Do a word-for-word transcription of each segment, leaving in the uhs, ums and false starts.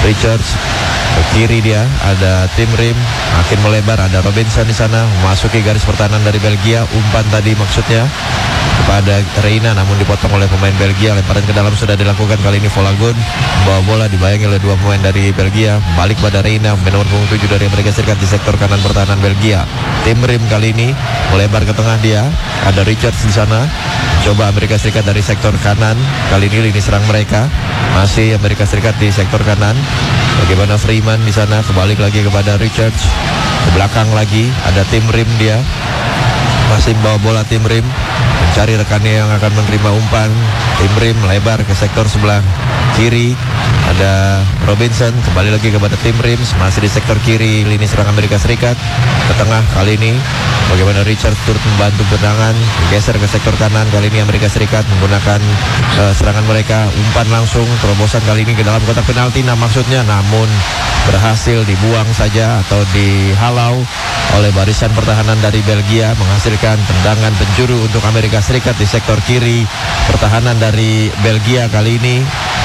Richards. Ke kiri dia ada Tim Rim, makin melebar, ada Robinson di sana memasuki garis pertahanan dari Belgia. Umpan tadi maksudnya kepada Reina, namun dipotong oleh pemain Belgia. Lemparan ke dalam sudah dilakukan, kali ini Volagun bawa bola dibayangi oleh dua pemain dari Belgia. Balik pada Reina, nomor punggung tujuh dari Amerika Serikat di sektor kanan pertahanan Belgia. Tim Rim kali ini melebar ke tengah dia, ada Richards di sana. Coba Amerika Serikat dari sektor kanan, kali ini lini serang mereka masih Amerika Serikat di sektor kanan. Bagaimana Freeman di sana, kembali lagi kepada Richards. Ke belakang lagi ada Tim Rim dia. Masih bawa bola Tim Rim, mencari rekannya yang akan menerima umpan. Tim Rim lebar ke sektor sebelah kiri. Ada Robinson, kembali lagi kepada Tim Rim, masih di sektor kiri lini serang Amerika Serikat. Ke tengah kali ini bagaimana Richard turut membantu tendangan, geser ke sektor kanan. Kali ini Amerika Serikat menggunakan uh, serangan mereka. Umpan langsung, terobosan kali ini ke dalam kotak penalti. Nah maksudnya, namun berhasil dibuang saja atau dihalau oleh barisan pertahanan dari Belgia, menghasilkan tendangan penjuru untuk Amerika Serikat di sektor kiri pertahanan dari Belgia kali ini.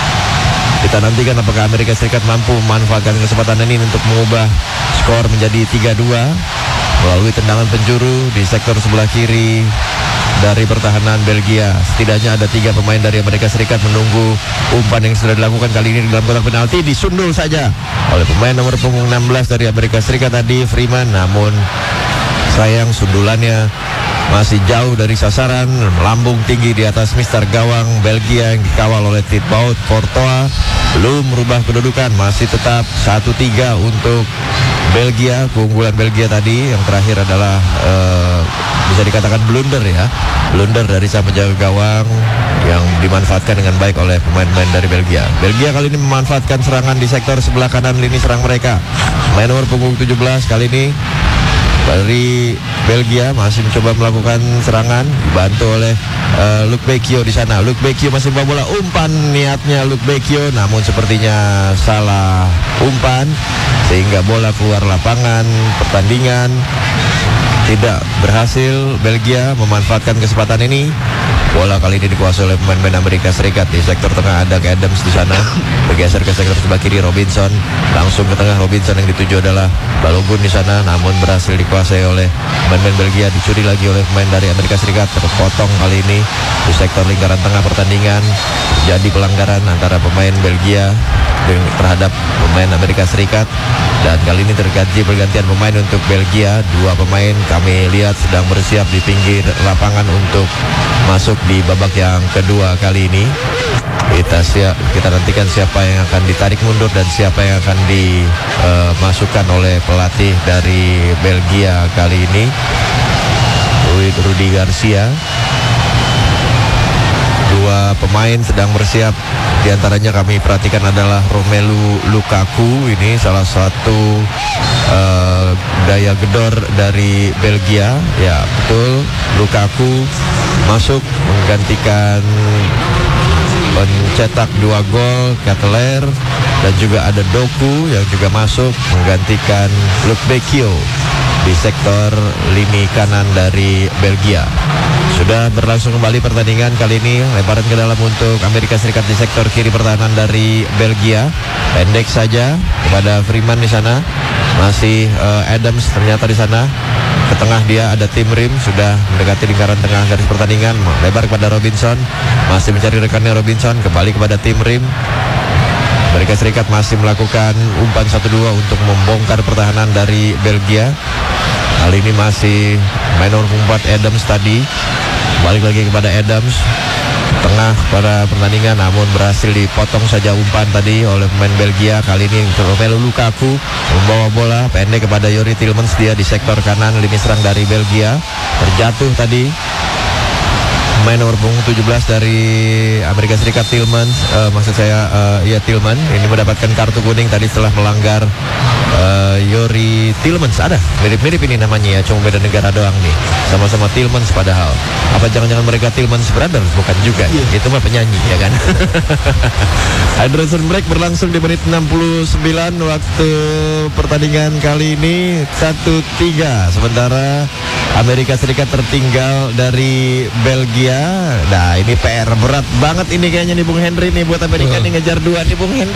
Kita nantikan apakah Amerika Serikat mampu memanfaatkan kesempatan ini untuk mengubah skor menjadi tiga dua melalui tendangan penjuru di sektor sebelah kiri dari pertahanan Belgia. Setidaknya ada tiga pemain dari Amerika Serikat menunggu umpan yang sudah dilakukan kali ini di dalam kotak penalti. Disundul saja oleh pemain nomor punggung enam belas dari Amerika Serikat tadi, Freeman. Namun sayang sundulannya masih jauh dari sasaran, melambung tinggi di atas mister gawang Belgia yang dikawal oleh Thibaut Courtois. Belum merubah kedudukan, masih tetap satu tiga untuk Belgia. Keunggulan Belgia tadi yang terakhir adalah uh, bisa dikatakan blunder ya, blunder dari sang penjaga gawang yang dimanfaatkan dengan baik oleh pemain-pemain dari Belgia. Belgia kali ini memanfaatkan serangan di sektor sebelah kanan lini serang mereka. Pemain nomor punggung tujuh belas kali ini dari Belgia masih mencoba melakukan serangan, dibantu oleh uh, Luke Becchio di sana. Luke Becchio masih bawa bola, umpan niatnya Luke Becchio, namun sepertinya salah umpan sehingga bola keluar lapangan pertandingan. Tidak berhasil Belgia memanfaatkan kesempatan ini. Bola kali ini dikuasai oleh pemain-pemain Amerika Serikat. Di sektor tengah ada Adams di sana, bergeser ke sektor sebelah kiri Robinson, langsung ke tengah Robinson. Yang dituju adalah Balogun di sana, namun berhasil dikuasai oleh pemain-pemain Belgia. Dicuri lagi oleh pemain dari Amerika Serikat. Terpotong kali ini di sektor lingkaran tengah pertandingan. Terjadi pelanggaran antara pemain Belgia terhadap pemain Amerika Serikat, dan kali ini terganti pergantian pemain untuk Belgia. Dua pemain kami lihat sedang bersiap di pinggir lapangan untuk masuk di babak yang kedua kali ini. Kita siap, kita nantikan siapa yang akan ditarik mundur dan siapa yang akan dimasukkan uh, oleh pelatih dari Belgia kali ini, Rudi Garcia. Dua pemain sedang bersiap. Di antaranya kami perhatikan adalah Romelu Lukaku. Ini salah satu uh, daya gedor dari Belgia. Ya betul, Lukaku masuk menggantikan mencetak dua gol Ketelaere, dan juga ada Doku yang juga masuk menggantikan Luke Becchio di sektor lini kanan dari Belgia. Sudah berlangsung kembali pertandingan kali ini. Lemparan ke dalam untuk Amerika Serikat di sektor kiri pertahanan dari Belgia. Pendek saja kepada Freeman di sana. Masih uh, Adams ternyata di sana. Ke tengah dia ada Tim Rim, sudah mendekati lingkaran tengah garis pertandingan. Lebar kepada Robinson, masih mencari rekannya Robinson. Kembali kepada Tim Rim. Amerika Serikat masih melakukan umpan satu dua untuk membongkar pertahanan dari Belgia. Kali ini masih main nomor empat Adams tadi. Balik lagi kepada Adams, tengah pada pertandingan, namun berhasil dipotong saja umpan tadi oleh pemain Belgia. Kali ini Romelu Lukaku membawa bola pendek kepada Youri Tielemans, dia di sektor kanan lini serang dari Belgia. Terjatuh tadi pemain nomor punggung tujuh belas dari Amerika Serikat, Tielemans, uh, maksud saya uh, ya Tielemans ini mendapatkan kartu kuning tadi setelah melanggar uh, Youri Tielemans. Ada mirip-mirip ini namanya ya, cuma beda negara doang nih. Sama-sama Tielemans padahal. Apa jangan-jangan mereka Tielemans Brothers? Bukan juga, yeah. Itu mah penyanyi ya kan. Hydration break berlangsung di menit enam puluh sembilan waktu pertandingan kali ini satu tiga. Sementara Amerika Serikat tertinggal dari Belgia. Nah ini P R berat banget ini kayaknya nih Bung Henry nih buat Amerika nih, ngejar dua nih Bung Henry nih.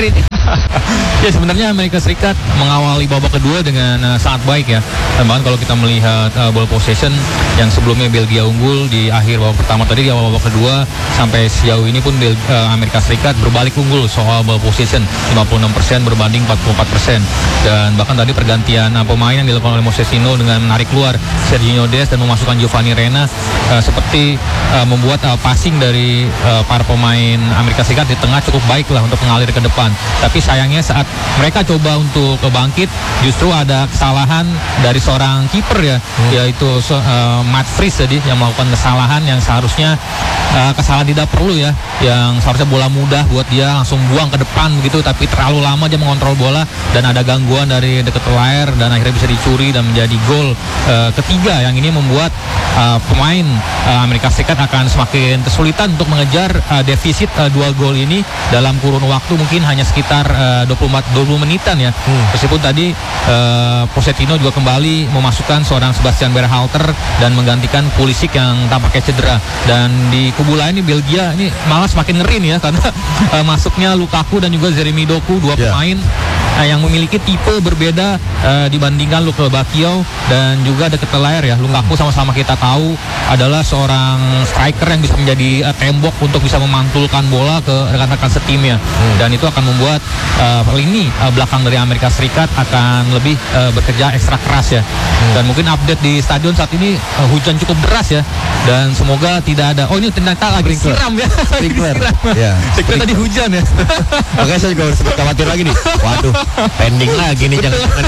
Ya sebenarnya Amerika Serikat mengawali babak kedua dengan uh, sangat baik ya. Dan bahkan kalau kita melihat uh, ball possession yang sebelumnya Belgia unggul di akhir babak pertama tadi, di awal babak kedua sampai sejauh ini pun Bel- uh, Amerika Serikat berbalik unggul soal ball possession lima puluh enam persen berbanding empat puluh empat persen. Dan bahkan tadi pergantian uh, pemain yang dilakukan oleh Mosesino dengan menarik keluar Serginho Dest dan memasukkan Giovanni Reyna uh, seperti uh, membuat uh, passing dari uh, para pemain Amerika Serikat di tengah cukup baik lah untuk mengalir ke depan. Tapi sayangnya saat mereka coba untuk bangkit, justru ada kesalahan dari seorang kiper ya, hmm. yaitu uh, Matt Fries tadi yang melakukan kesalahan yang seharusnya uh, kesalahan tidak perlu ya, yang seharusnya bola mudah buat dia langsung buang ke depan begitu, tapi terlalu lama dia mengontrol bola dan ada gangguan dari dekat layar dan akhirnya bisa dicuri dan menjadi gol uh, ketiga yang ini membuat uh, pemain uh, Amerika Serikat akan semakin kesulitan untuk mengejar uh, defisit uh, dua gol ini dalam kurun waktu mungkin hanya sekitar uh, dua puluh empat dua puluh menitan ya. Hmm. Meskipun tadi uh, Pochettino juga kembali memasukkan seorang Sebastian Berhalter dan menggantikan Pulisic yang tampaknya cedera. Dan di kubu lain ini Belgia ini malah semakin ngeri nih ya, karena uh, masuknya Lukaku dan juga Jeremy Doku, dua yeah. pemain uh, yang memiliki tipe berbeda uh, dibandingkan Luke Bakio dan juga dekat layar ya. Lukaku sama-sama kita tahu adalah seorang striker yang bisa menjadi uh, tembok untuk bisa memantulkan bola ke rekan-rekan setimnya. Hmm. Dan itu akan membuat uh, lini uh, belakang dari Amerika Serikat akan lebih uh, bekerja ekstra keras ya. Hmm. Dan mungkin update di stadion saat ini uh, hujan cukup deras ya. Dan semoga tidak ada. Oh ini ternyata lagi siram ya. Sprinkler. Ya. Sprinkler tadi hujan ya. Makanya saya juga sempat khawatir lagi nih. Waduh, pending lagi nih jangan-jangan.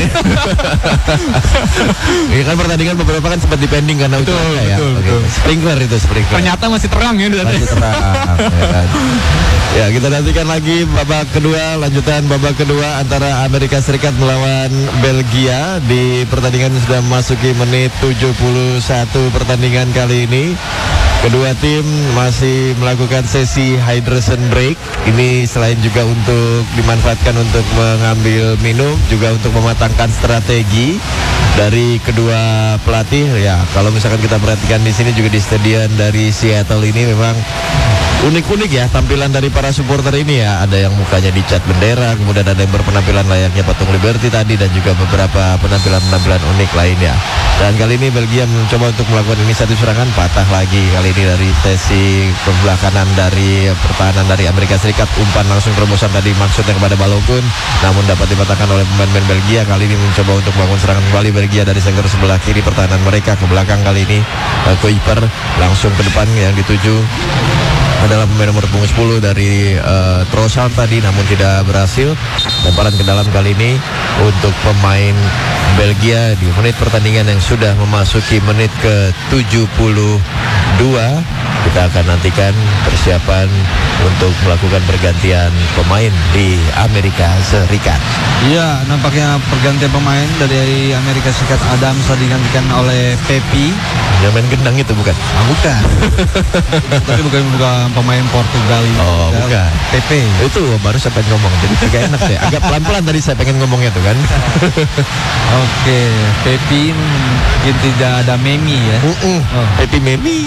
Ini kan pertandingan beberapa kan sempat dipending karena hujan ya. Betul, Oke. betul. Sprinkler itu sprinkler. Ternyata masih terang ya. Masih terang. Ya, kan? Ya, kita nantikan lagi babak kedua, lanjutan babak kedua antara Amerika Serikat melawan Belgia. Di pertandingan sudah memasuki menit tujuh puluh satu pertandingan kali ini. Kedua tim masih melakukan sesi hydration break. Ini selain juga untuk dimanfaatkan untuk mengambil minum, juga untuk mematangkan strategi dari kedua pelatih. Ya, kalau misalkan kita perhatikan di sini juga di stadion dari Seattle ini memang unik-unik ya tampilan dari para supporter ini ya. Ada yang mukanya dicat bendera, kemudian ada yang berpenampilan layaknya patung Liberty tadi, dan juga beberapa penampilan-penampilan unik lainnya. Dan kali ini Belgia mencoba untuk melakukan ini satu serangan, patah lagi kali ini dari sesi sebelah kanan dari pertahanan dari Amerika Serikat. Umpan langsung terobosan tadi maksudnya kepada Balogun, namun dapat dipatahkan oleh pemain-pemain Belgia. Kali ini mencoba untuk melakukan serangan kembali Belgia dari sektor sebelah kiri pertahanan mereka ke belakang. Kali ini uh, Kuiper langsung ke depan yang dituju adalah pemain nomor punggung sepuluh dari uh, Trossard tadi, namun tidak berhasil. Lemparan ke dalam kali ini untuk pemain Belgia di menit pertandingan yang sudah memasuki menit ke tujuh puluh dua. Kita akan nantikan persiapan untuk melakukan pergantian pemain di Amerika Serikat. Iya, nampaknya pergantian pemain dari Amerika Serikat. Adams digantikan oleh Pepi. Yang main gendang itu bukan? Ah, bukan. Tapi bukan bukan pemain Portugal. Oh, ya, bukan. Pepe. Itu baru saya pengen ngomong, jadi agak enak deh. Agak pelan-pelan tadi saya pengen ngomongnya tuh kan. Oke, Pepi mungkin tidak ada Memi ya. Uh-uh. Oh. Pepi Memi.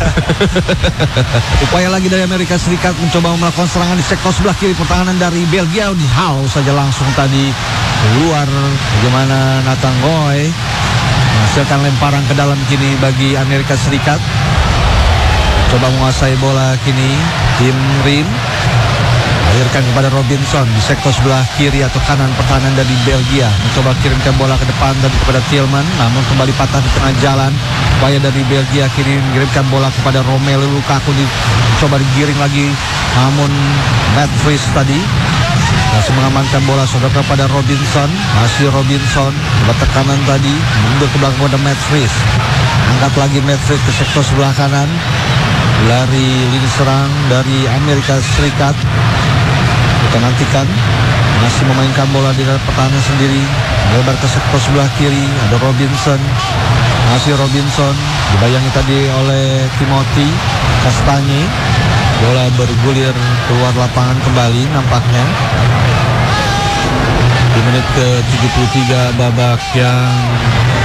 Upaya lagi dari Amerika Serikat mencoba melakukan serangan di sektor sebelah kiri pertahanan dari Belgia. Dihalau saja langsung tadi keluar. Bagaimana Nathan Roy menghasilkan lemparan ke dalam kini bagi Amerika Serikat. Coba menguasai bola kini tim Rim. Alirkan kepada Robinson di sektor sebelah kiri atau kanan pertahanan dari Belgia. Mencoba kirimkan bola ke depan tadi kepada Tillman, namun kembali patah di tengah jalan. Upaya dari Belgia kini mengirimkan bola kepada Romelu Lukaku, dicoba digiring lagi, namun Matt Fries tadi masih mengamankan bola saudara kepada Robinson. Masih Robinson coba tekanan tadi mundur ke belakang kepada Matt Fries. Angkat lagi Matt Fries ke sektor sebelah kanan. Lari lini serang dari Amerika Serikat. Kita nantikan masih memainkan bola di dalam pertahanan sendiri, melebar ke sektor sebelah kiri. Ada Robinson, masih Robinson dibayangi tadi oleh Timothy Castagne. Bola bergulir keluar lapangan kembali nampaknya di menit ke tujuh puluh tiga babak yang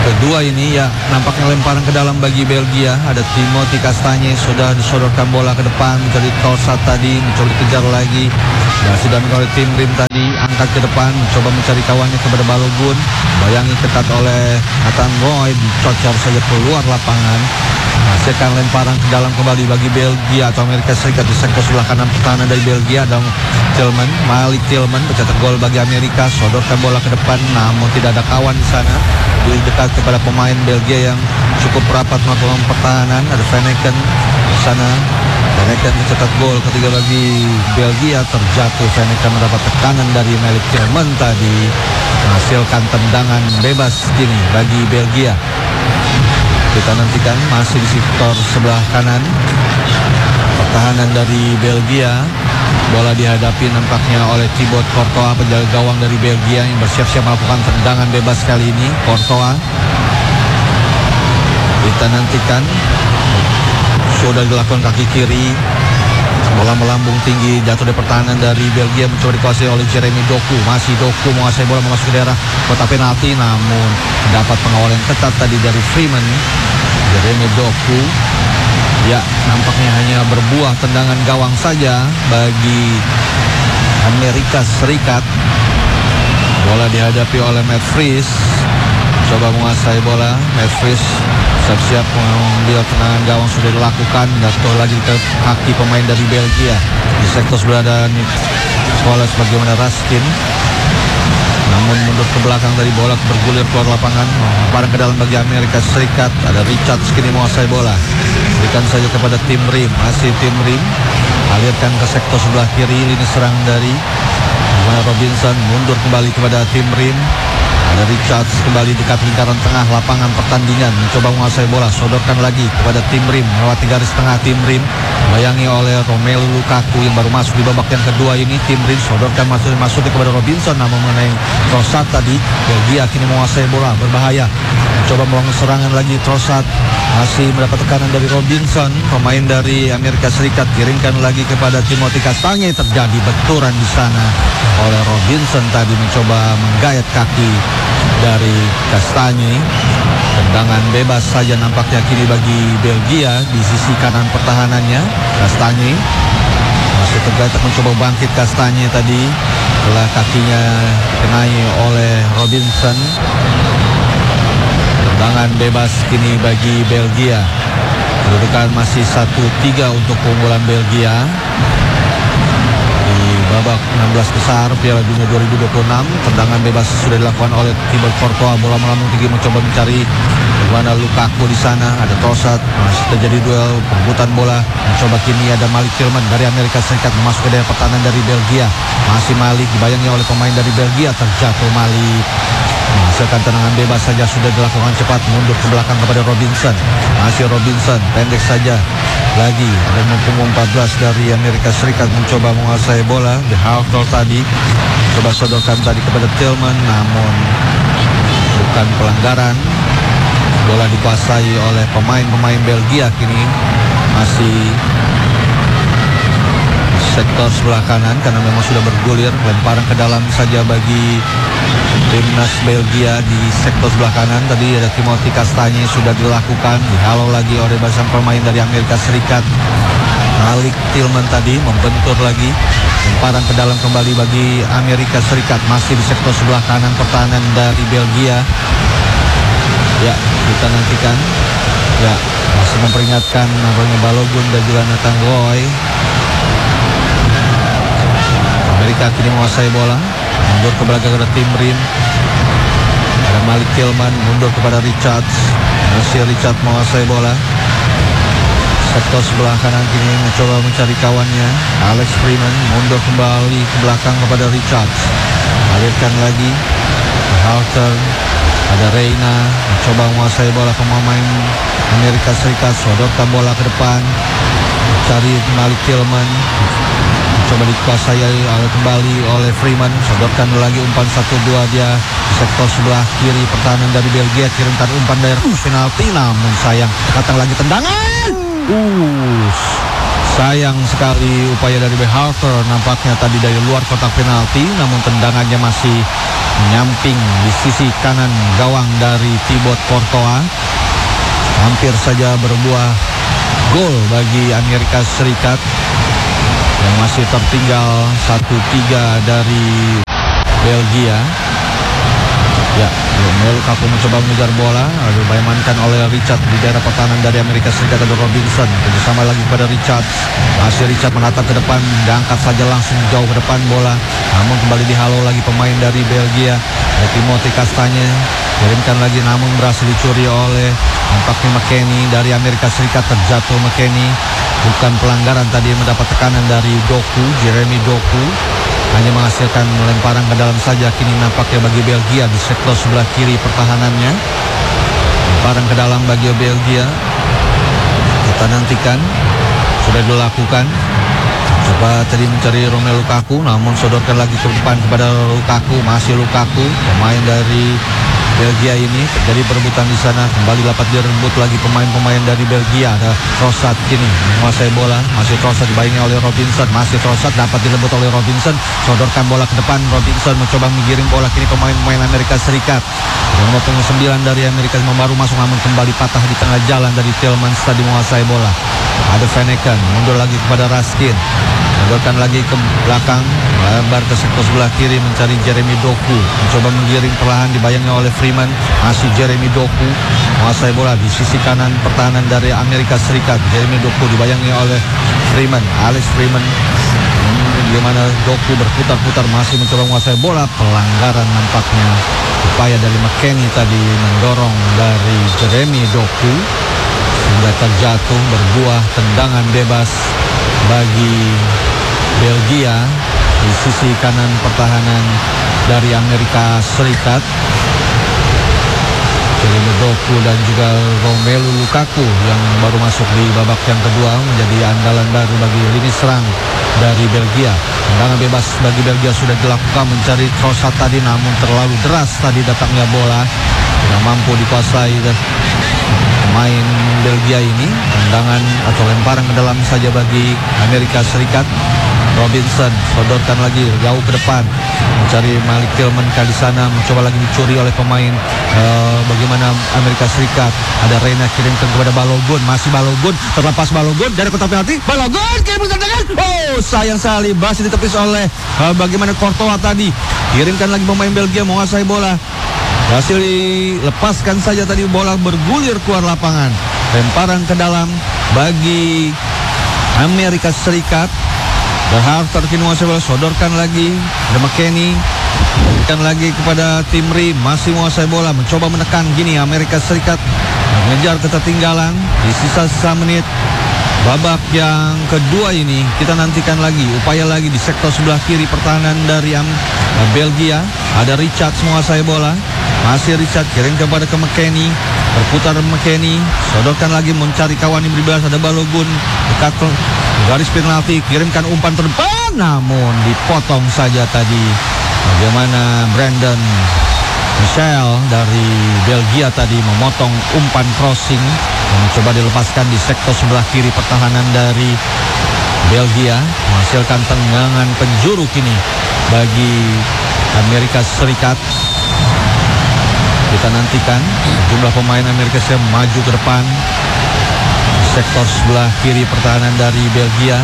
kedua ini ya, nampaknya lemparan ke dalam bagi Belgia. Ada Timothy Castagne sudah disodorkan bola ke depan, mencari Trossard tadi, mencoba dikejar lagi. Ya, sudah oleh tim Rim tadi, angkat ke depan, mencoba mencari kawannya kepada Balogun. Bayangi ketat oleh Nathan Roy, dicocor saja keluar lapangan. Hasilkan lemparan ke dalam kembali bagi Belgia atau Amerika Serikat di sektor sebelah kanan pertahanan dari Belgia. Dan Tillman, Malik Tillman mencetak gol bagi Amerika, sodorkan bola ke depan, namun tidak ada kawan di sana. Di dekat kepada pemain Belgia yang cukup rapat melakukan pertahanan. Ada Vanaken di sana. Vanaken mencetak gol ketiga bagi Belgia, terjatuh. Vanaken mendapat tekanan dari Malik Tillman tadi, menghasilkan tendangan bebas kini bagi Belgia. Kita nantikan masih di sektor sebelah kanan pertahanan dari Belgia. Bola dihadapi nampaknya oleh Thibaut Courtois, penjaga gawang dari Belgia yang bersiap-siap melakukan tendangan bebas kali ini. Courtois, kita nantikan, sudah dilakukan kaki kiri. Bola melambung tinggi, jatuh dari pertahanan dari Belgia, mencoba dikuasai oleh Jeremy Doku. Masih Doku menguasai bola memasuki daerah kotak penalti, namun dapat pengawal yang ketat tadi dari Freeman. Jeremy Doku, ya, nampaknya hanya berbuah tendangan gawang saja bagi Amerika Serikat. Bola dihadapi oleh Matt Fries, coba menguasai bola. Matt Fries siap-siap mengambil tendangan gawang, sudah dilakukan. Jatuh lagi ke kaki pemain dari Belgia. Di sektor sebelah ada Nicolas bagaimana Raskin, namun mundur ke belakang dari bola, bergulir keluar lapangan. Lemparan ke dalam bagi Amerika Serikat. Ada Richards kini menguasai bola, berikan saja kepada tim Rim. Masih tim Rim, alirkan ke sektor sebelah kiri. Lini serang dari Gimana Robinson, mundur kembali kepada tim Rim. Ada Richards kembali dekat lingkaran tengah lapangan pertandingan, mencoba menguasai bola, sodorkan lagi kepada tim Rim, melewati garis tengah tim Rim, bayangi oleh Romelu Lukaku yang baru masuk di babak yang kedua ini. Tim Rim sodorkan masuk masuk kepada Robinson, namun mengenai Trossard tadi. Belgia kini menguasai bola, berbahaya, mencoba melakukan serangan lagi. Trossard masih mendapat tekanan dari Robinson, pemain dari Amerika Serikat, kirimkan lagi kepada Timothy Castagne. Terjadi benturan di sana oleh Robinson tadi, mencoba menggayat kaki dari Castagne. Tendangan bebas saja nampaknya kini bagi Belgia di sisi kanan pertahanannya. Castagne masih tergeletak, mencoba bangkit Castagne tadi setelah kakinya dikenai oleh Robinson. Tendangan bebas kini bagi Belgia. Kedudukan masih satu tiga untuk keunggulan Belgia babak enam belas besar Piala Dunia dua ribu dua puluh enam. Tendangan bebas sudah dilakukan oleh Thibaut Courtois. Bola melambung tinggi, mencoba mencari bagaimana Lukaku di sana. Ada Trossard, masih terjadi duel perebutan bola. Mencoba kini ada Malik Tillman dari Amerika Serikat masuk ke daerah pertahanan dari Belgia. Masih Malik dibayangi oleh pemain dari Belgia, terjatuh Malik. Menghasilkan tendangan bebas saja sudah dilakukan cepat, mundur ke belakang kepada Robinson. Masih Robinson, pendek saja lagi. Ada nomor punggung empat belas dari Amerika Serikat mencoba menguasai bola. The Hawthorne tadi coba sodorkan tadi kepada Tillman, namun bukan pelanggaran. Bola dikuasai oleh pemain-pemain Belgia kini masih sektor sebelah kanan karena memang sudah bergulir. Lemparan ke dalam saja bagi timnas Belgia di sektor sebelah kanan. Tadi ada Timothy Castagne sudah dilakukan, dihalau lagi oleh barisan pemain dari Amerika Serikat. Malik Tillman tadi membentur lagi. Lemparan ke dalam kembali bagi Amerika Serikat, masih di sektor sebelah kanan pertahanan dari Belgia. Ya, kita nantikan. Ya, masih memperingatkan namanya Balogun dan juga Nathan Roy. Amerika kini menguasai bola, mundur ke belakang kepada tim Rim. Ada Malik Tillman, mundur kepada Richards. Masih Richards menguasai bola. Sektor sebelah kanan kini mencoba mencari kawannya. Alex Freeman mundur kembali ke belakang kepada Richards. Alirkan lagi Hawthorne. Ada Reina mencoba menguasai bola, pemain Amerika Serikat sodorkan bola ke depan, cari Malik Tillman. Coba dikuasai oleh kembali oleh Freeman, sodorkan lagi umpan satu dua dia di sektor sebelah kiri pertahanan dari Belgia, kirimkan umpan dari penalti, namun sayang datang lagi tendangan. Uh, sayang sekali upaya dari Hawthorne nampaknya tadi dari luar kotak penalti, namun tendangannya masih menyamping di sisi kanan gawang dari Thibaut Courtois. Hampir saja berbuah gol bagi Amerika Serikat yang masih tertinggal satu tiga dari Belgia. Ya, Romelu Lukaku mencoba mengejar bola, lalu diamankan oleh Richard di daerah pertahanan dari Amerika Serikat. Ada Robinson, kerjasama lagi kepada Richard. Masih Richard menatap ke depan, diangkat saja langsung jauh ke depan bola. Namun kembali dihalau lagi pemain dari Belgia. Ada Timothy Castagne, kirimkan lagi namun berhasil dicuri oleh nampaknya McKennie dari Amerika Serikat. Terjatuh McKennie, bukan pelanggaran tadi, mendapat tekanan dari Doku, Jeremy Doku. Hanya menghasilkan lemparan ke dalam saja. Kini nampaknya bagi Belgia di sektor sebelah kiri pertahanannya. Lemparan ke dalam bagi Belgia. Kita nantikan. Sudah dilakukan. Coba tadi mencari Romelu Lukaku, namun sodorkan lagi ke depan kepada Lukaku. Masih Lukaku, pemain dari Belgia ini. Terjadi perebutan di sana. Kembali dapat direbut lagi pemain-pemain dari Belgia. Ada Trossard kini menguasai bola. Masih Trossard dibayangi oleh Robinson. Masih Trossard dapat direbut oleh Robinson. Sodorkan bola ke depan. Robinson mencoba menggiring bola. Kini pemain-pemain Amerika Serikat. Nomor punggung sembilan dari Amerika baru masuk, namun kembali patah di tengah jalan dari Tielemans tadi menguasai bola. Ada Vanaken, mundur lagi kepada Raskin. Sodorkan lagi ke belakang, lebar ke sektor sebelah kiri mencari Jeremy Doku. Mencoba menggiring perlahan, dibayangi oleh Freeman. Masih Jeremy Doku menguasai bola di sisi kanan pertahanan dari Amerika Serikat. Jeremy Doku dibayangi oleh Freeman, Alex Freeman. Bagaimana Doku berputar-putar masih mencoba menguasai bola. Pelanggaran nampaknya. Upaya dari McKennie tadi mendorong dari Jeremy Doku hingga terjatuh, berbuah tendangan bebas bagi Belgia di sisi kanan pertahanan dari Amerika Serikat. Jeremy Doku dan juga Romelu Lukaku yang baru masuk di babak yang kedua menjadi andalan baru bagi lini serang dari Belgia. Tendangan bebas bagi Belgia sudah dilakukan, mencari Trossard tadi, namun terlalu deras tadi datangnya bola, tidak mampu dikuasai dan pemain Belgia ini. Tendangan atau lemparan ke dalam saja bagi Amerika Serikat. Robinson sodorkan lagi jauh ke depan, mencari Malik Tielemans di sana, mencoba lagi dicuri oleh pemain uh, bagaimana Amerika Serikat. Ada Reina, kirimkan kepada Balogun, masih Balogun, terlepas Balogun dari kotak penalti. Balogun kirimkan tendangan. Oh, sayang sekali masih ditepis oleh uh, bagaimana Courtois tadi. Kirimkan lagi pemain Belgia menguasai bola. Berhasil dilepaskan saja tadi, bola bergulir keluar lapangan. Lemparan ke dalam bagi Amerika Serikat. Berharter kini menguasai bola, sodorkan lagi ada McKennie, berikan lagi kepada Tim Rim, masih menguasai bola, mencoba menekan gini Amerika Serikat mengejar ketertinggalan di sisa-sisa menit babak yang kedua ini. Kita nantikan lagi upaya lagi di sektor sebelah kiri pertahanan dari um, Belgia. Ada Richard menguasai bola, masih Richard kirim kepada ke McKennie, berputar McKennie, sodorkan lagi mencari kawan yang berbahas. Ada Balogun dekat garis penalti, kirimkan umpan terdepan, namun dipotong saja tadi. Bagaimana Brandon Michel dari Belgia tadi memotong umpan crossing yang mencoba dilepaskan di sektor sebelah kiri pertahanan dari Belgia, menghasilkan tendangan penjuru kini bagi Amerika Serikat. Kita nantikan jumlah pemain Amerika Serikat maju ke depan sektor sebelah kiri pertahanan dari Belgia.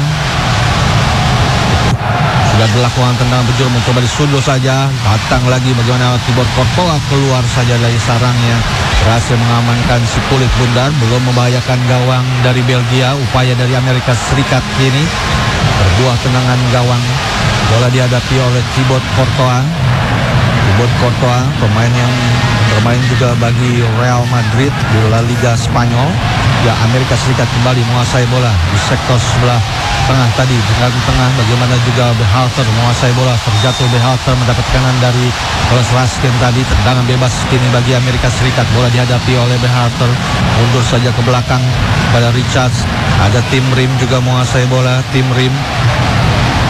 Sudah dilakukan tendangan penjuru, mencoba disundul saja, datang lagi bagaimana Thibaut Courtois keluar saja dari sarangnya, berhasil mengamankan si kulit bundar, belum membahayakan gawang dari Belgia. Upaya dari Amerika Serikat ini berbuah tendangan gawang, bola dihadapi oleh Thibaut Courtois. Thibaut Courtois pemain yang bermain juga bagi Real Madrid di La Liga Spanyol. Ya, Amerika Serikat kembali menguasai bola di sektor sebelah tengah tadi, di tengah bagaimana juga Berhalter menguasai bola, terjatuh Berhalter mendapat tekanan dari Nicolas Raskin tadi. Tendangan bebas kini bagi Amerika Serikat, bola dihadapi oleh Berhalter, mundur saja ke belakang pada Richards. Ada Tim Rim juga menguasai bola, Tim Rim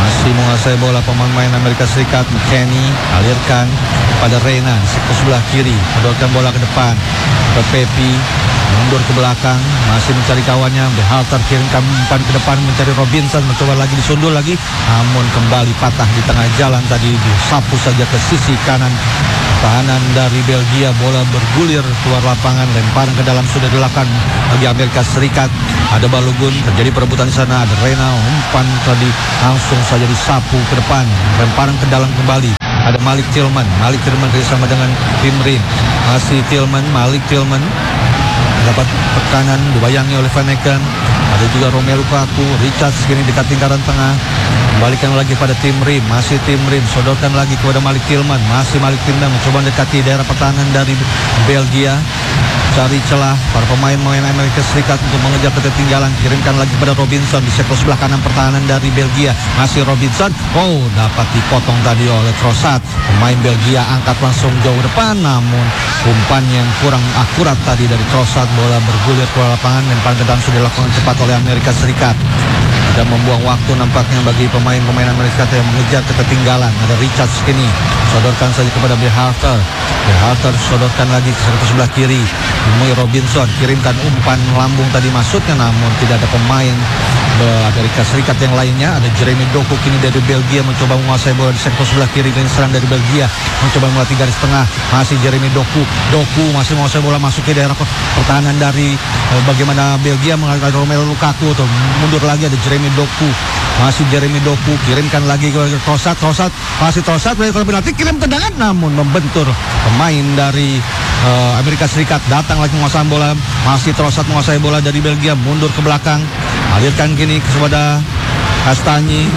Masih menguasai bola pemain Amerika Serikat. McKennie alirkan pada Reina di sektor sebelah kiri, mendorongkan bola ke depan ke Pepi, mundur ke belakang, masih mencari kawannya. Berhalter kirimkan umpan ke depan mencari Robinson, mencoba lagi disundul lagi, namun kembali patah di tengah jalan tadi, disapu saja ke sisi kanan pertahanan dari Belgia. Bola bergulir keluar lapangan, lemparan ke dalam sudah dilakukan bagi Amerika Serikat. Ada Balogun, terjadi perebutan di sana. Ada Reina, umpan tadi langsung saja disapu ke depan, lemparan ke dalam kembali. Ada Malik Tillman, Malik Tillman bersama dengan Tim Rim. Masih Tillman, Malik Tillman dapat tekanan, dibayangi oleh Van Eken. Ada juga Romelu Lukaku, Richards kini dekat lingkaran tengah, kembalikan lagi pada Tim Rim. Masih Tim Rim, sodorkan lagi kepada Malik Tillman. Masih Malik Tillman mencoba mendekati daerah pertahanan dari Belgia, cari celah para pemain-pemain Amerika Serikat untuk mengejar ketertinggalan. Kirimkan lagi pada Robinson di sektor sebelah kanan pertahanan dari Belgia. Masih Robinson, oh dapat dipotong tadi oleh Trossard. Pemain Belgia angkat langsung jauh depan, namun umpan yang kurang akurat tadi dari Trossard. Bola bergulir keluar lapangan, lemparan ke dalam sudah dilakukan cepat oleh Amerika Serikat. Dan membuang waktu nampaknya bagi pemain-pemain Amerika Serikat yang mengejar ketertinggalan. Ada Richards kini, sodorkan saja kepada Berhalter. Berhalter sodorkan lagi ke sebelah kiri. Moy Robinson kirimkan umpan lambung tadi masuknya, namun tidak ada pemain Amerika Serikat yang lainnya. Ada Jeremy Doku kini dari Belgia mencoba menguasai bola di sektor sebelah kiri dan serang dari Belgia, mencoba melatih garis tengah. Masih Jeremy Doku, Doku masih menguasai bola masuk ke daerah pertahanan dari eh, bagaimana Belgia mengalihkan Romelu Lukaku. Tuh, mundur lagi ada Jeremy Doku. Masih Jeremy Doku kirimkan lagi ke Trossard. Trossard masih Trossard kalau penalti kirim tendangan, namun membentur pemain dari uh, Amerika Serikat. Datang lagi menguasai bola. Masih Trossard menguasai bola dari Belgia, mundur ke belakang, alirkan kini kepada Kastanye.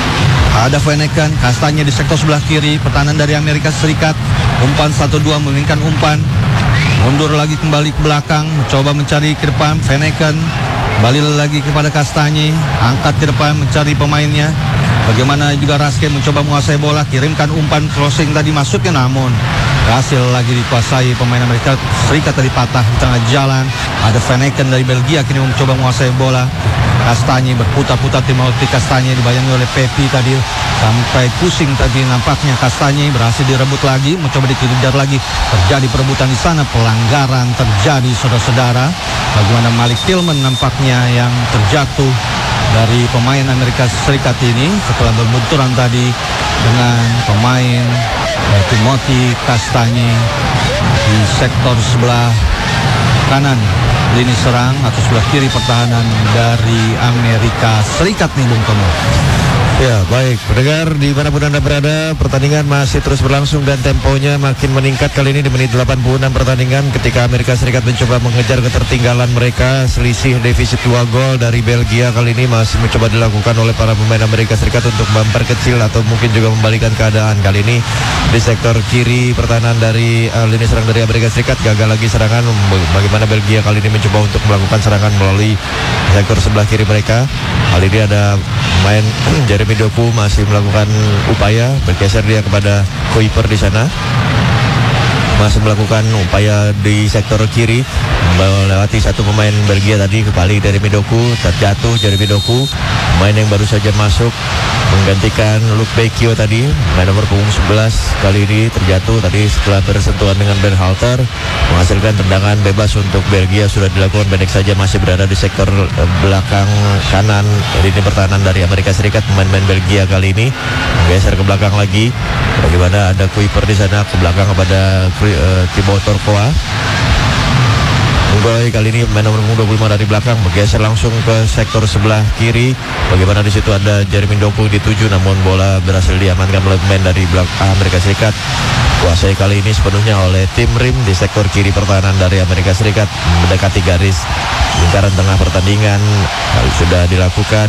Ada Van Eken, Kastanye di sektor sebelah kiri pertahanan dari Amerika Serikat. Umpan satu dua, menginginkan umpan, mundur lagi kembali ke belakang, mencoba mencari ke depan. Van Eken kembali lagi kepada Kastanye, angkat ke depan mencari pemainnya. Bagaimana juga Raske mencoba menguasai bola, kirimkan umpan crossing tadi masuknya, namun berhasil lagi dikuasai pemain Amerika Serikat tadi, patah di tengah jalan. Ada Van Eken dari Belgia kini mencoba menguasai bola. Kastanye berputar-putar, Timothy Kastanye dibayangi oleh Pepi tadi, sampai pusing tadi nampaknya. Kastanye berhasil direbut lagi, mencoba dikejar lagi, terjadi perebutan di sana, pelanggaran terjadi saudara-saudara. Bagaimana Malik Tillman nampaknya yang terjatuh dari pemain Amerika Serikat ini setelah berbenturan tadi dengan pemain eh, Timothy Kastanye di sektor sebelah kanan lini serang atau sebelah kiri pertahanan dari Amerika Serikat nih Bung Tomo. Ya baik, pendengar dimanapun Anda berada, pertandingan masih terus berlangsung dan temponya makin meningkat. Kali ini di menit delapan puluh enam pertandingan, ketika Amerika Serikat mencoba mengejar ketertinggalan mereka, selisih defisit dua gol dari Belgia kali ini masih mencoba dilakukan oleh para pemain Amerika Serikat untuk memperkecil atau mungkin juga membalikan keadaan. Kali ini di sektor kiri pertahanan dari uh, lini serang dari Amerika Serikat gagal lagi serangan. Bagaimana Belgia kali ini mencoba untuk melakukan serangan melalui sektor sebelah kiri mereka. Kali ini ada pemain Jeremy Doku masih melakukan upaya bergeser dia kepada Kuiper di sana, masih melakukan upaya di sektor kiri melewati satu pemain Belgia tadi. Kembali dari Doku, terjatuh Jeremy Doku, pemain yang baru saja masuk menggantikan Luke Becchio tadi, main nomor punggung sebelas. Kali ini terjatuh tadi setelah bersentuhan dengan Berhalter, menghasilkan tendangan bebas untuk Belgia. Sudah dilakukan, pendek saja, masih berada di sektor belakang kanan lini pertahanan dari Amerika Serikat. Pemain-pemain Belgia kali ini menggeser ke belakang lagi. Bagaimana ada Kuiper di sana, ke belakang kepada uh, Thibaut Courtois. Unggul kali ini pemain nomor dua puluh lima dari belakang bergeser langsung ke sektor sebelah kiri. Bagaimana di situ ada Jeremy Doku dituju, namun bola berhasil diamankan oleh pemain dari belakang Amerika Serikat. Kuasai kali ini sepenuhnya oleh Tim Rim di sektor kiri pertahanan dari Amerika Serikat, mendekati garis lingkaran tengah pertandingan. Lalu sudah dilakukan.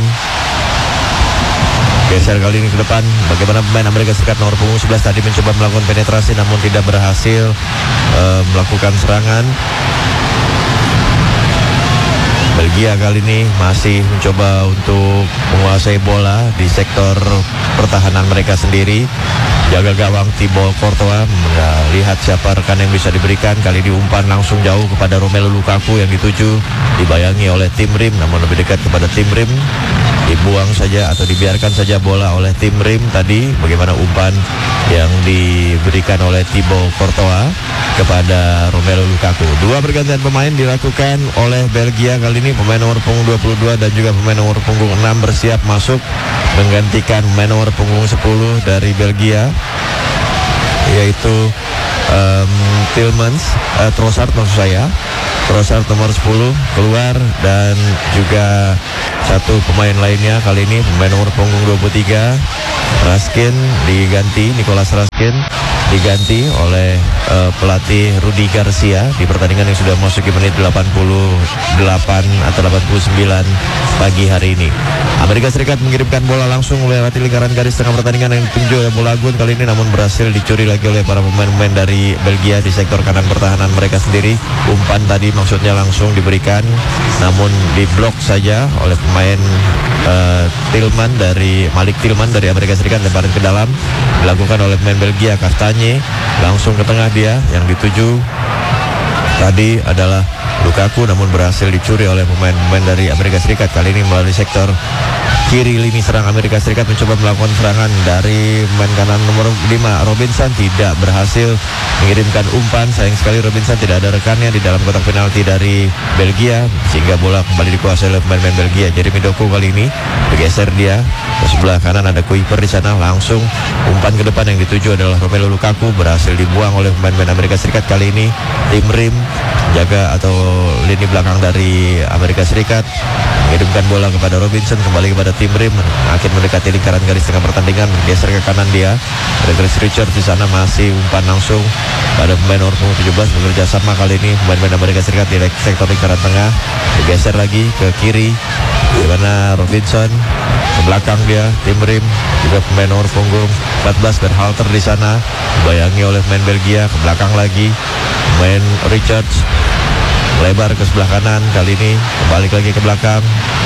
Geser kali ini ke depan. Bagaimana pemain Amerika Serikat nomor punggung sebelas tadi mencoba melakukan penetrasi namun tidak berhasil uh, melakukan serangan. Belgia kali ini masih mencoba untuk menguasai bola di sektor pertahanan mereka sendiri. Jaga gawang Thibaut Courtois melihat siapa rekan yang bisa diberikan. Kali ini umpan langsung jauh kepada Romelu Lukaku yang dituju, dibayangi oleh Tim Rim, namun lebih dekat kepada Tim Rim. dibuang saja atau dibiarkan saja bola oleh tim Rim tadi. Bagaimana umpan yang diberikan oleh Thibaut Courtois kepada Romelu Lukaku. Dua pergantian pemain dilakukan oleh Belgia kali ini. Pemain nomor punggung dua puluh dua dan juga pemain nomor punggung enam bersiap masuk menggantikan pemain nomor punggung sepuluh dari Belgia, yaitu um, Tielemans, uh, Trossard maksud saya. Trossard nomor sepuluh keluar dan juga satu pemain lainnya kali ini pemain nomor punggung dua puluh tiga Raskin diganti, Nicolas Raskin diganti oleh uh, pelatih Rudi Garcia di pertandingan yang sudah memasuki menit delapan puluh delapan atau delapan puluh sembilan pagi hari ini. Amerika Serikat mengirimkan bola langsung melewati lingkaran garis tengah pertandingan yang ditunjuk oleh Bolagun kali ini, namun berhasil dicuri lagi oleh para pemain-pemain dari Belgia di sektor kanan pertahanan mereka sendiri. Umpan tadi maksudnya langsung diberikan, namun diblok saja oleh pemain uh, Tillman dari Malik Tillman dari Amerika Serikat. Lemparan ke dalam dilakukan oleh pemain Belgia, Kastanye langsung ke tengah dia, yang dituju tadi adalah Lukaku, namun berhasil dicuri oleh pemain-pemain dari Amerika Serikat. Kali ini melalui sektor kiri lini serang Amerika Serikat mencoba melakukan serangan dari pemain kanan nomor lima Robinson, tidak berhasil mengirimkan umpan. Sayang sekali Robinson tidak ada rekannya di dalam kotak penalti dari Belgia, sehingga bola kembali dikuasai oleh pemain-pemain Belgia. Jeremy Doku kali ini bergeser dia ke sebelah kanan, ada Kuiper di sana, langsung umpan ke depan yang dituju adalah Romelu Lukaku, berhasil dibuang oleh pemain-pemain Amerika Serikat. Kali ini tim Rim jaga atau lini belakang dari Amerika Serikat mengirimkan bola kepada Robinson, kembali kepada tim Rim, akhir mendekati lingkaran garis tengah pertandingan, bergeser ke kanan dia. Ada Chris Richards di sana, masih umpan langsung pada pemain nomor punggung tujuh belas, bekerja sama kali ini pemain-pemain Amerika Serikat di sektor lingkaran tengah, bergeser lagi ke kiri di mana Robinson, ke belakang dia tim Rim, juga pemain nomor punggung empat belas Berhalter di sana, dibayangi oleh pemain Belgia. Ke belakang lagi pemain Richards, lebar ke sebelah kanan, kali ini kembali lagi ke belakang.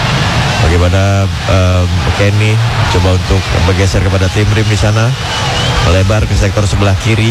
Bagaimana um, Kenny coba untuk bergeser kepada tim Rim di sana, melebar ke sektor sebelah kiri.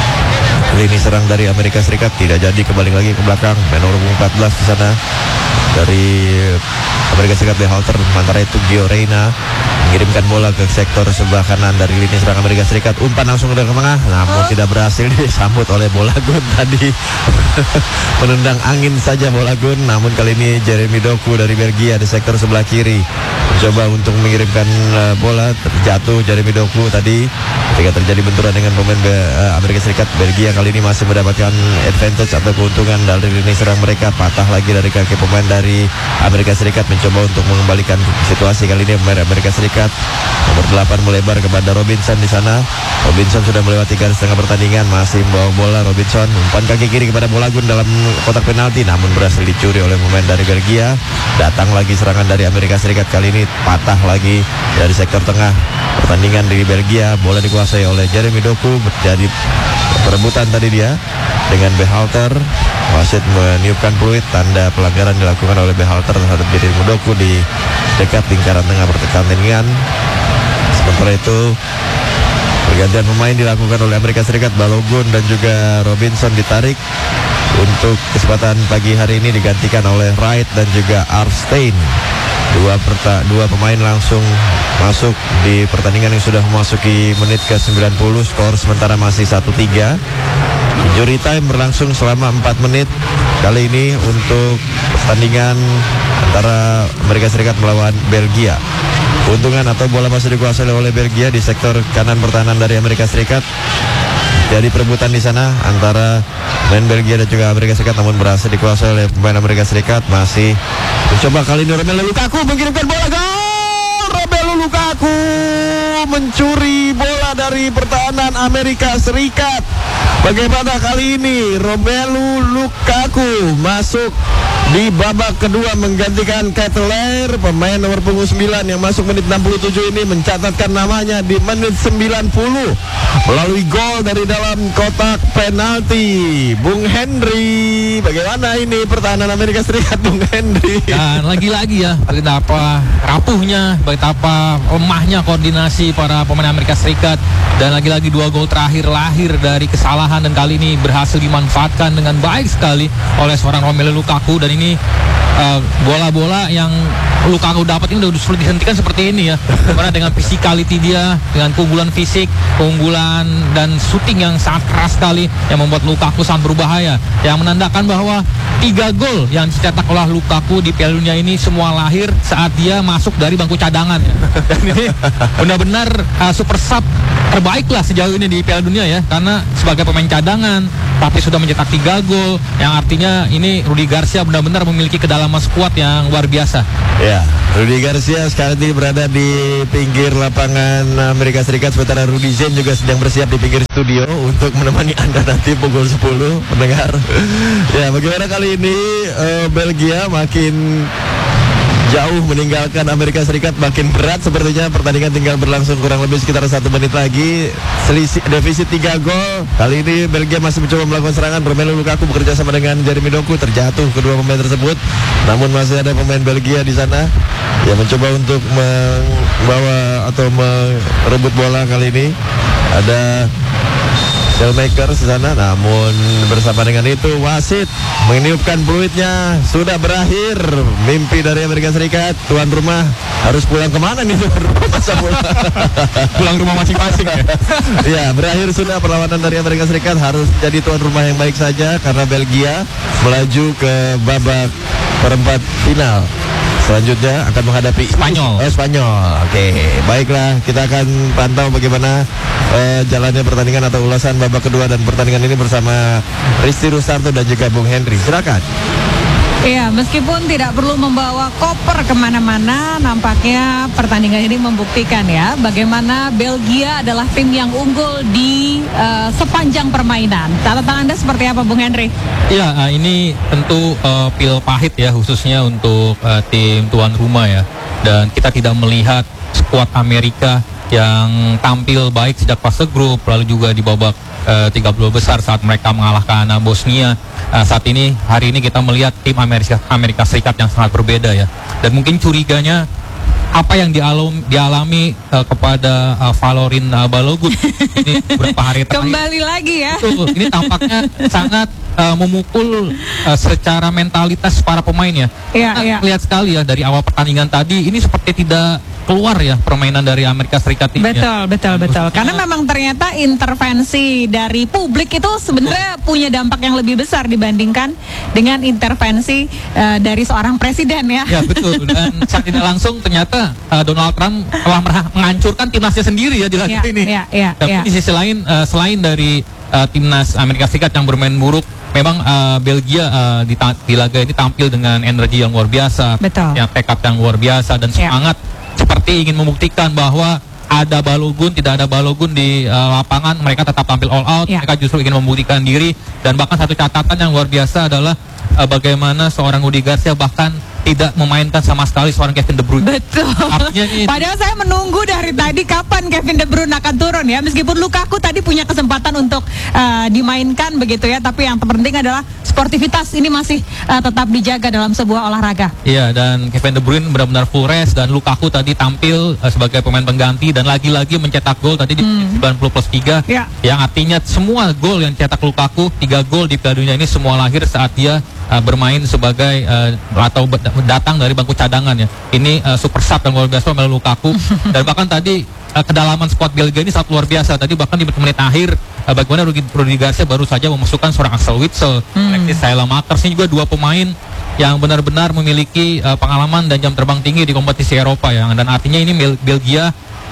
Lini serang dari Amerika Serikat tidak jadi, kembali lagi ke belakang. Pemain nomor empat belas di sana dari Amerika Serikat Berhalter, sementara itu Gio Reyna mengirimkan bola ke sektor sebelah kanan dari lini serang Amerika Serikat. Umpan langsung ke tengah, namun tidak berhasil, disambut oleh Bolagun tadi. Menendang angin saja Bolagun, namun kali ini Jeremy Doku dari Belgia di sektor sebelah kiri mencoba untuk mengirimkan uh, bola. Terjatuh Jeremy Doku tadi ketika terjadi benturan dengan pemain uh, Amerika Serikat. Belgia kali ini masih mendapatkan advantage atau keuntungan dari lini serang mereka. Patah lagi dari kaki pemain dari Amerika Serikat, mencoba untuk mengembalikan situasi. Kali ini pemain Amerika Serikat nomor delapan melebar kepada Robinson di sana. Robinson sudah melewati garis tengah pertandingan, masih membawa bola Robinson. Umpan kaki kiri kepada Bolagun dalam kotak penalti, namun berhasil dicuri oleh pemain dari Belgia. Datang lagi serangan dari Amerika Serikat, kali ini patah lagi dari sektor tengah pertandingan di Belgia. Bola dikuasai oleh Jeremy Doku, terjadi perebutan tadi dia dengan Berhalter. Wasit meniupkan peluit, tanda pelanggaran dilakukan oleh Berhalter terhadap Jeremy Doku di dekat lingkaran tengah pertandingan. Sementara itu pergantian pemain dilakukan oleh Amerika Serikat. Balogun dan juga Robinson ditarik untuk kesempatan pagi hari ini, digantikan oleh Wright dan juga Arstein. Dua, perta, dua pemain langsung masuk di pertandingan yang sudah memasuki menit ke sembilan puluh. Skor sementara masih satu tiga. Injury time berlangsung selama empat menit kali ini untuk pertandingan antara Amerika Serikat melawan Belgia. Keuntungan atau bola masih dikuasai oleh Belgia di sektor kanan pertahanan dari Amerika Serikat. Jadi perebutan di sana antara pemain Belgia dan juga Amerika Serikat, namun berhasil dikuasai oleh pemain Amerika Serikat. Masih mencoba kali ini Romelu Lukaku mengirimkan bola, gol! Romelu Lukaku mencuri bola dari pertahanan Amerika Serikat. Bagaimana kali ini Romelu Lukaku masuk di babak kedua menggantikan Keteler, pemain nomor punggung sembilan yang masuk menit enam puluh tujuh ini, mencatatkan namanya di menit sembilan puluh melalui gol dari dalam kotak penalti. Bung Henry, bagaimana ini pertahanan Amerika Serikat, Bung Henry? Dan lagi-lagi ya, betapa rapuhnya, betapa lemahnya koordinasi para pemain Amerika Serikat. Dan lagi-lagi dua gol terakhir lahir dari kesalahan, dan kali ini berhasil dimanfaatkan dengan baik sekali oleh seorang Romelu Lukaku. Dan ini uh, bola-bola yang Lukaku dapat ini udah sulit dihentikan seperti ini ya. Karena dengan physicality dia, dengan keunggulan fisik, keunggulan dan shooting yang sangat keras sekali yang membuat Lukaku sangat berbahaya. Yang menandakan bahwa tiga gol yang dicetak oleh Lukaku di Piala Dunia ini semua lahir saat dia masuk dari bangku cadangan ya. Dan ini benar-benar uh, super sub terbaik lah sejauh ini di Piala Dunia ya, karena sebagai pemain cadangan tapi sudah mencetak tiga gol, yang artinya ini Rudi Garcia benar-benar memiliki kedalaman skuad yang luar biasa. Ya, Rudi Garcia sekarang ini berada di pinggir lapangan Amerika Serikat, sementara Rudi Zen juga sedang bersiap di pinggir studio untuk menemani Anda nanti pukul sepuluh, pendengar. Ya, bagaimana kali ini uh, Belgia makin jauh meninggalkan Amerika Serikat, makin berat sepertinya. Pertandingan tinggal berlangsung kurang lebih sekitar satu menit lagi. Selisih defisit tiga gol. Kali ini Belgia masih mencoba melakukan serangan. Romelu Lukaku bekerja sama dengan Jeremy Doku, terjatuh kedua pemain tersebut. Namun masih ada pemain Belgia di sana yang mencoba untuk membawa atau merebut bola. Kali ini ada Selmaker di sana, namun bersama dengan itu wasit meniupkan peluitnya. Sudah berakhir mimpi dari Amerika Serikat. Tuan rumah harus pulang kemana nih tuan rumah? Masa pulang? Pulang rumah masing-masing ya. Ya, berakhir sudah perlawanan dari Amerika Serikat. Harus jadi tuan rumah yang baik saja karena Belgia melaju ke babak perempat final. Selanjutnya akan menghadapi Spanyol. Oh, Spanyol. Oke, baiklah, kita akan pantau bagaimana uh, jalannya pertandingan atau ulasan babak kedua dan pertandingan ini bersama Risti Rustarto dan juga Bung Henry. Silakan. Iya, meskipun tidak perlu membawa koper kemana-mana, nampaknya pertandingan ini membuktikan ya bagaimana Belgia adalah tim yang unggul di uh, sepanjang permainan. Catatan Anda seperti apa, Bung Henry? Iya, uh, ini tentu uh, pil pahit ya, khususnya untuk uh, tim tuan rumah ya. Dan kita tidak melihat skuad Amerika yang tampil baik sejak fase grup, lalu juga di babak uh, tiga puluh besar saat mereka mengalahkan uh, Bosnia. Uh, saat ini, hari ini kita melihat tim Amerika, Amerika Serikat yang sangat berbeda ya. Dan mungkin curiganya apa yang dialami, dialami uh, kepada uh, Valorin uh, Balogun ini beberapa hari terakhir. Kembali lagi ya. Betul, ini tampaknya sangat uh, memukul uh, secara mentalitas para pemain ya. Iya, Kita iya. lihat sekali ya dari awal pertandingan tadi, ini seperti tidak keluar ya permainan dari Amerika Serikat ini. Betul, ya. betul, betul. Terus, Karena memang ternyata intervensi dari publik itu sebenarnya punya dampak yang lebih besar dibandingkan dengan intervensi uh, dari seorang presiden ya. Ya betul, dan saat tidak langsung ternyata uh, Donald Trump telah merah- menghancurkan timnasnya sendiri ya di laga Ya, ini. ya, ya, Tapi ya. di sisi lain, uh, selain dari uh, timnas Amerika Serikat yang bermain buruk, memang uh, Belgia uh, di, ta- di laga ini tampil dengan energi yang luar biasa, Betul. yang tekad yang luar biasa dan Ya. semangat seperti ingin membuktikan bahwa ada Balogun, tidak ada Balogun di uh, lapangan, mereka tetap tampil all out. Ya. Mereka justru ingin membuktikan diri. Dan bahkan satu catatan yang luar biasa adalah uh, bagaimana seorang Rudi Garcia bahkan tidak memainkan sama sekali seorang Kevin De Bruyne. Betul. Artinya ini- Padahal saya menunggu dari tadi kapan Kevin De Bruyne akan turun ya. Meskipun Lukaku tadi punya kesempatan untuk uh, dimainkan begitu ya, tapi yang terpenting adalah sportivitas ini masih uh, tetap dijaga dalam sebuah olahraga. Iya, dan Kevin De Bruyne benar-benar full rest, dan Lukaku tadi tampil uh, sebagai pemain pengganti dan lagi-lagi mencetak gol tadi di Hmm. sembilan puluh plus tiga. Ya. Yang artinya semua gol yang cetak Lukaku, tiga gol di Piala Dunia ini semua lahir saat dia uh, bermain sebagai uh, atau be- datang dari bangku cadangan ya. Ini uh, super sub yang luar biasa melalui Lukaku. Dan bahkan tadi uh, kedalaman skuad Belgia ini sangat luar biasa. Tadi bahkan di menit akhir uh, bagaimana Rudi, Rudi Garcia baru saja memasukkan seorang Axel Witsel, Hmm. Alexis Saelemaekers, ini juga dua pemain yang benar-benar memiliki uh, pengalaman dan jam terbang tinggi di kompetisi Eropa ya. Dan artinya ini Bel- Belgia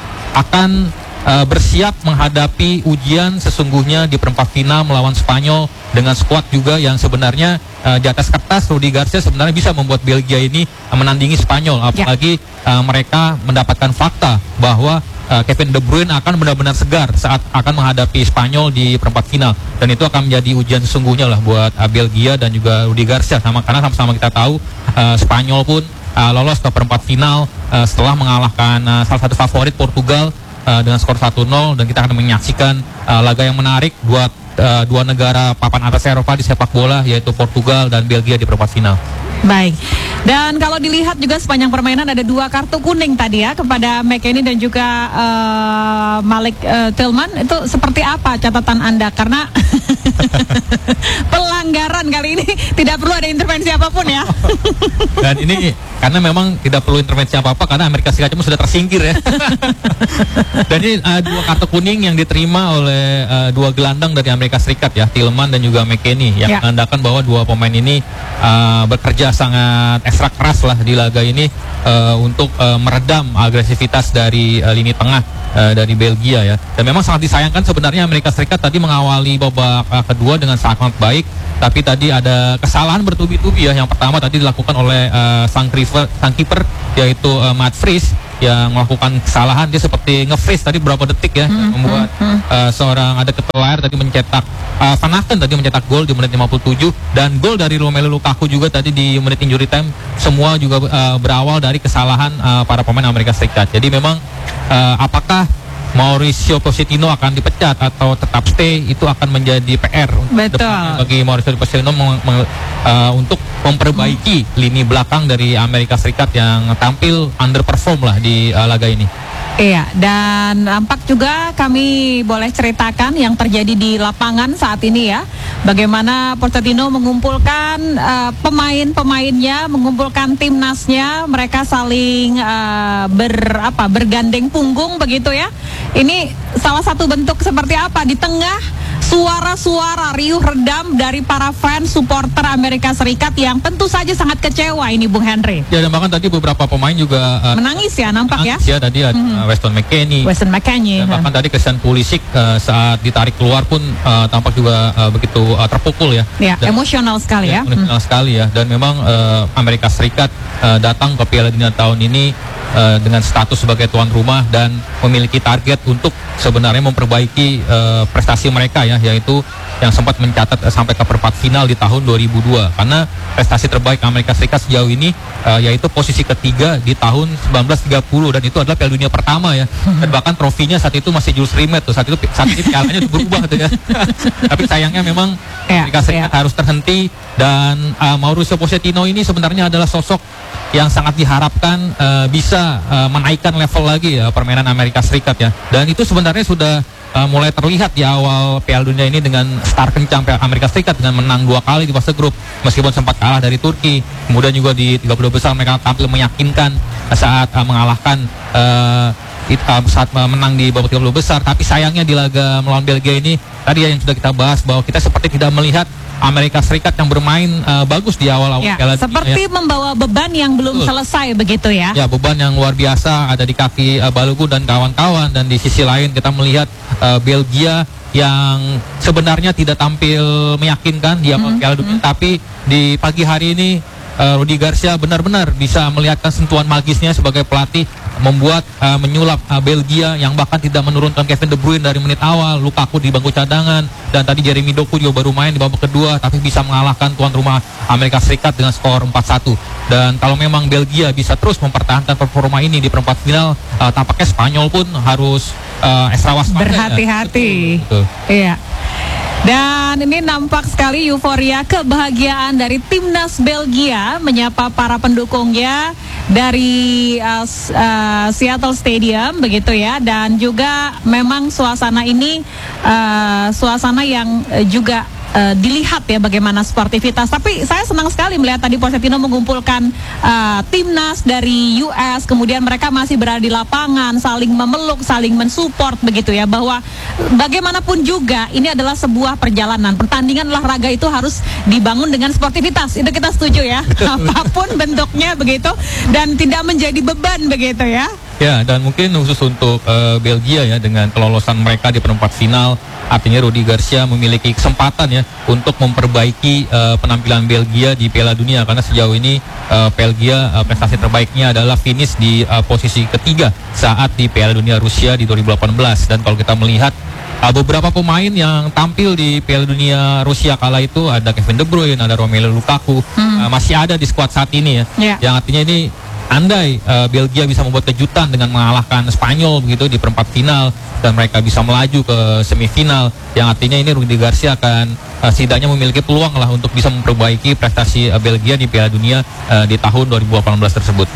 akan uh, bersiap menghadapi ujian sesungguhnya di perempat final melawan Spanyol dengan skuad juga yang sebenarnya uh, di atas kertas Rudi Garcia sebenarnya bisa membuat Belgia ini uh, menandingi Spanyol, apalagi uh, mereka mendapatkan fakta bahwa uh, Kevin De Bruyne akan benar-benar segar saat akan menghadapi Spanyol di perempat final, dan itu akan menjadi ujian sesungguhnya lah buat uh, Belgia dan juga Rudi Garcia, sama karena sama-sama kita tahu uh, Spanyol pun uh, lolos ke perempat final uh, setelah mengalahkan uh, salah satu favorit Portugal uh, dengan skor satu nol, dan kita akan menyaksikan uh, laga yang menarik buat uh, dua negara papan atas Eropa di sepak bola, yaitu Portugal dan Belgia di perempat final. Baik, dan kalau dilihat juga sepanjang permainan ada dua kartu kuning tadi ya kepada McKennie dan juga uh, Malik uh, Tillman. Itu seperti apa catatan Anda? Karena pelanggaran kali ini tidak perlu ada intervensi apapun ya. Dan ini karena memang tidak perlu intervensi apa-apa karena Amerika Serikat sudah tersingkir ya. Dan ini uh, dua kartu kuning yang diterima oleh uh, dua gelandang dari Amerika Serikat ya, Tillman dan juga McKennie, yang ya. menandakan bahwa dua pemain ini uh, bekerja sangat ekstra keras lah di laga ini uh, untuk uh, meredam agresivitas dari uh, lini tengah uh, dari Belgia ya. Dan memang sangat disayangkan sebenarnya Amerika Serikat tadi mengawali babak uh, kedua dengan sangat baik, tapi tadi ada kesalahan bertubi-tubi ya. Yang pertama tadi dilakukan oleh uh, sang kiper, sang kiper yaitu uh, Matt Fries yang melakukan kesalahan. Dia seperti nge-freeze tadi beberapa detik ya, hmm, membuat hmm, uh, seorang ada ketelayar tadi mencetak uh, Van Aken tadi mencetak gol di menit lima puluh tujuh, dan gol dari Romelu Lukaku juga tadi di menit injury time. Semua juga uh, berawal dari kesalahan uh, para pemain Amerika Serikat. Jadi memang uh, apakah Mauricio Pochettino akan dipecat atau tetap stay, itu akan menjadi P R bagi Mauricio Pochettino meng, meng, uh, untuk memperbaiki hmm. lini belakang dari Amerika Serikat yang tampil underperform lah di uh, laga ini. Iya, dan nampak juga kami boleh ceritakan yang terjadi di lapangan saat ini ya. Bagaimana Pochettino mengumpulkan uh, pemain-pemainnya, mengumpulkan timnasnya, mereka saling uh, ber apa bergandeng punggung begitu ya. Ini salah satu bentuk seperti apa di tengah suara-suara riuh redam dari para fans supporter Amerika Serikat yang tentu saja sangat kecewa ini Bung Henry. Ya, dan bahkan tadi beberapa pemain juga uh, menangis ya, nampak menangis ya. Ya tadi ada mm-hmm. Weston McKennie. Weston McKennie. Dan bahkan tadi Christian Pulisic uh, saat ditarik keluar pun uh, tampak juga uh, begitu uh, terpukul ya. Ya, dan, emosional sekali ya. Emosional hmm. sekali ya. Dan memang uh, Amerika Serikat uh, datang ke Piala Dunia tahun ini uh, dengan status sebagai tuan rumah dan memiliki target untuk sebenarnya memperbaiki uh, prestasi mereka ya, yaitu yang sempat mencatat uh, sampai ke perempat final di tahun dua ribu dua, karena prestasi terbaik Amerika Serikat sejauh ini uh, yaitu posisi ketiga di tahun sembilan belas tiga puluh, dan itu adalah Piala Dunia pertama ya. Dan bahkan trofinya saat itu masih Jules Rimet tuh, saat itu saat ini pialanya berubah tuh ya. Tapi sayangnya memang Amerika Serikat ya, harus terhenti, dan uh, Mauricio Pochettino ini sebenarnya adalah sosok yang sangat diharapkan uh, bisa uh, menaikkan level lagi ya permainan Amerika Serikat ya. Dan itu sebenarnya sudah uh, mulai terlihat di awal Piala Dunia ini dengan start kencang Amerika Serikat dengan menang dua kali di fase grup meskipun sempat kalah dari Turki. Kemudian juga di tiga puluh dua besar mereka tampil meyakinkan uh, saat uh, mengalahkan uh, it, uh, saat uh, menang di babak tiga puluh besar. Tapi sayangnya di laga melawan Belgia ini tadi ya yang sudah kita bahas bahwa kita seperti tidak melihat Amerika Serikat yang bermain uh, bagus di awal-awal ya, Piala Dunia. Seperti ya, membawa beban yang belum Betul. selesai begitu ya. Ya, beban yang luar biasa ada di kaki uh, Balogun dan kawan-kawan, dan di sisi lain kita melihat uh, Belgia yang sebenarnya tidak tampil meyakinkan di awal mm-hmm. Piala Dunia, mm-hmm. tapi di pagi hari ini uh, Rudi Garcia benar-benar bisa melihatkan sentuhan magisnya sebagai pelatih, membuat uh, menyulap uh, Belgia yang bahkan tidak menurunkan Kevin De Bruyne dari menit awal, Lukaku di bangku cadangan, dan tadi Jeremy Doku juga baru main di babak kedua, tapi bisa mengalahkan tuan rumah Amerika Serikat dengan skor empat satu. Dan kalau memang Belgia bisa terus mempertahankan performa ini di perempat final, uh, tampaknya Spanyol pun harus uh, ekstra waspada. Berhati-hati. Iya. Dan ini nampak sekali euforia kebahagiaan dari timnas Belgia menyapa para pendukungnya dari uh, uh, Seattle Stadium begitu ya, dan juga memang suasana ini uh, suasana yang uh, juga Uh, dilihat ya bagaimana sportivitas. Tapi saya senang sekali melihat tadi Pochettino mengumpulkan uh, timnas dari U S, kemudian mereka masih berada di lapangan, saling memeluk, saling mensupport begitu ya, bahwa bagaimanapun juga ini adalah sebuah perjalanan. Pertandingan olahraga itu harus dibangun dengan sportivitas. Itu kita setuju ya. Apapun bentuknya begitu, dan tidak menjadi beban begitu ya. Ya, dan mungkin khusus untuk uh, Belgia ya, dengan kelolosan mereka di perempat final, artinya Rudi Garcia memiliki kesempatan ya untuk memperbaiki uh, penampilan Belgia di Piala Dunia, karena sejauh ini uh, Belgia uh, prestasi terbaiknya adalah finish di uh, posisi ketiga saat di Piala Dunia Rusia di dua ribu delapan belas. Dan kalau kita melihat uh, beberapa pemain yang tampil di Piala Dunia Rusia kala itu, ada Kevin De Bruyne, ada Romelu Lukaku, hmm. uh, masih ada di skuad saat ini ya, yeah. yang artinya ini andai uh, Belgia bisa membuat kejutan dengan mengalahkan Spanyol begitu di perempat final dan mereka bisa melaju ke semifinal, yang artinya ini Rudi Garcia akan uh, setidaknya memiliki peluang lah untuk bisa memperbaiki prestasi uh, Belgia di Piala Dunia uh, di tahun dua ribu delapan belas tersebut.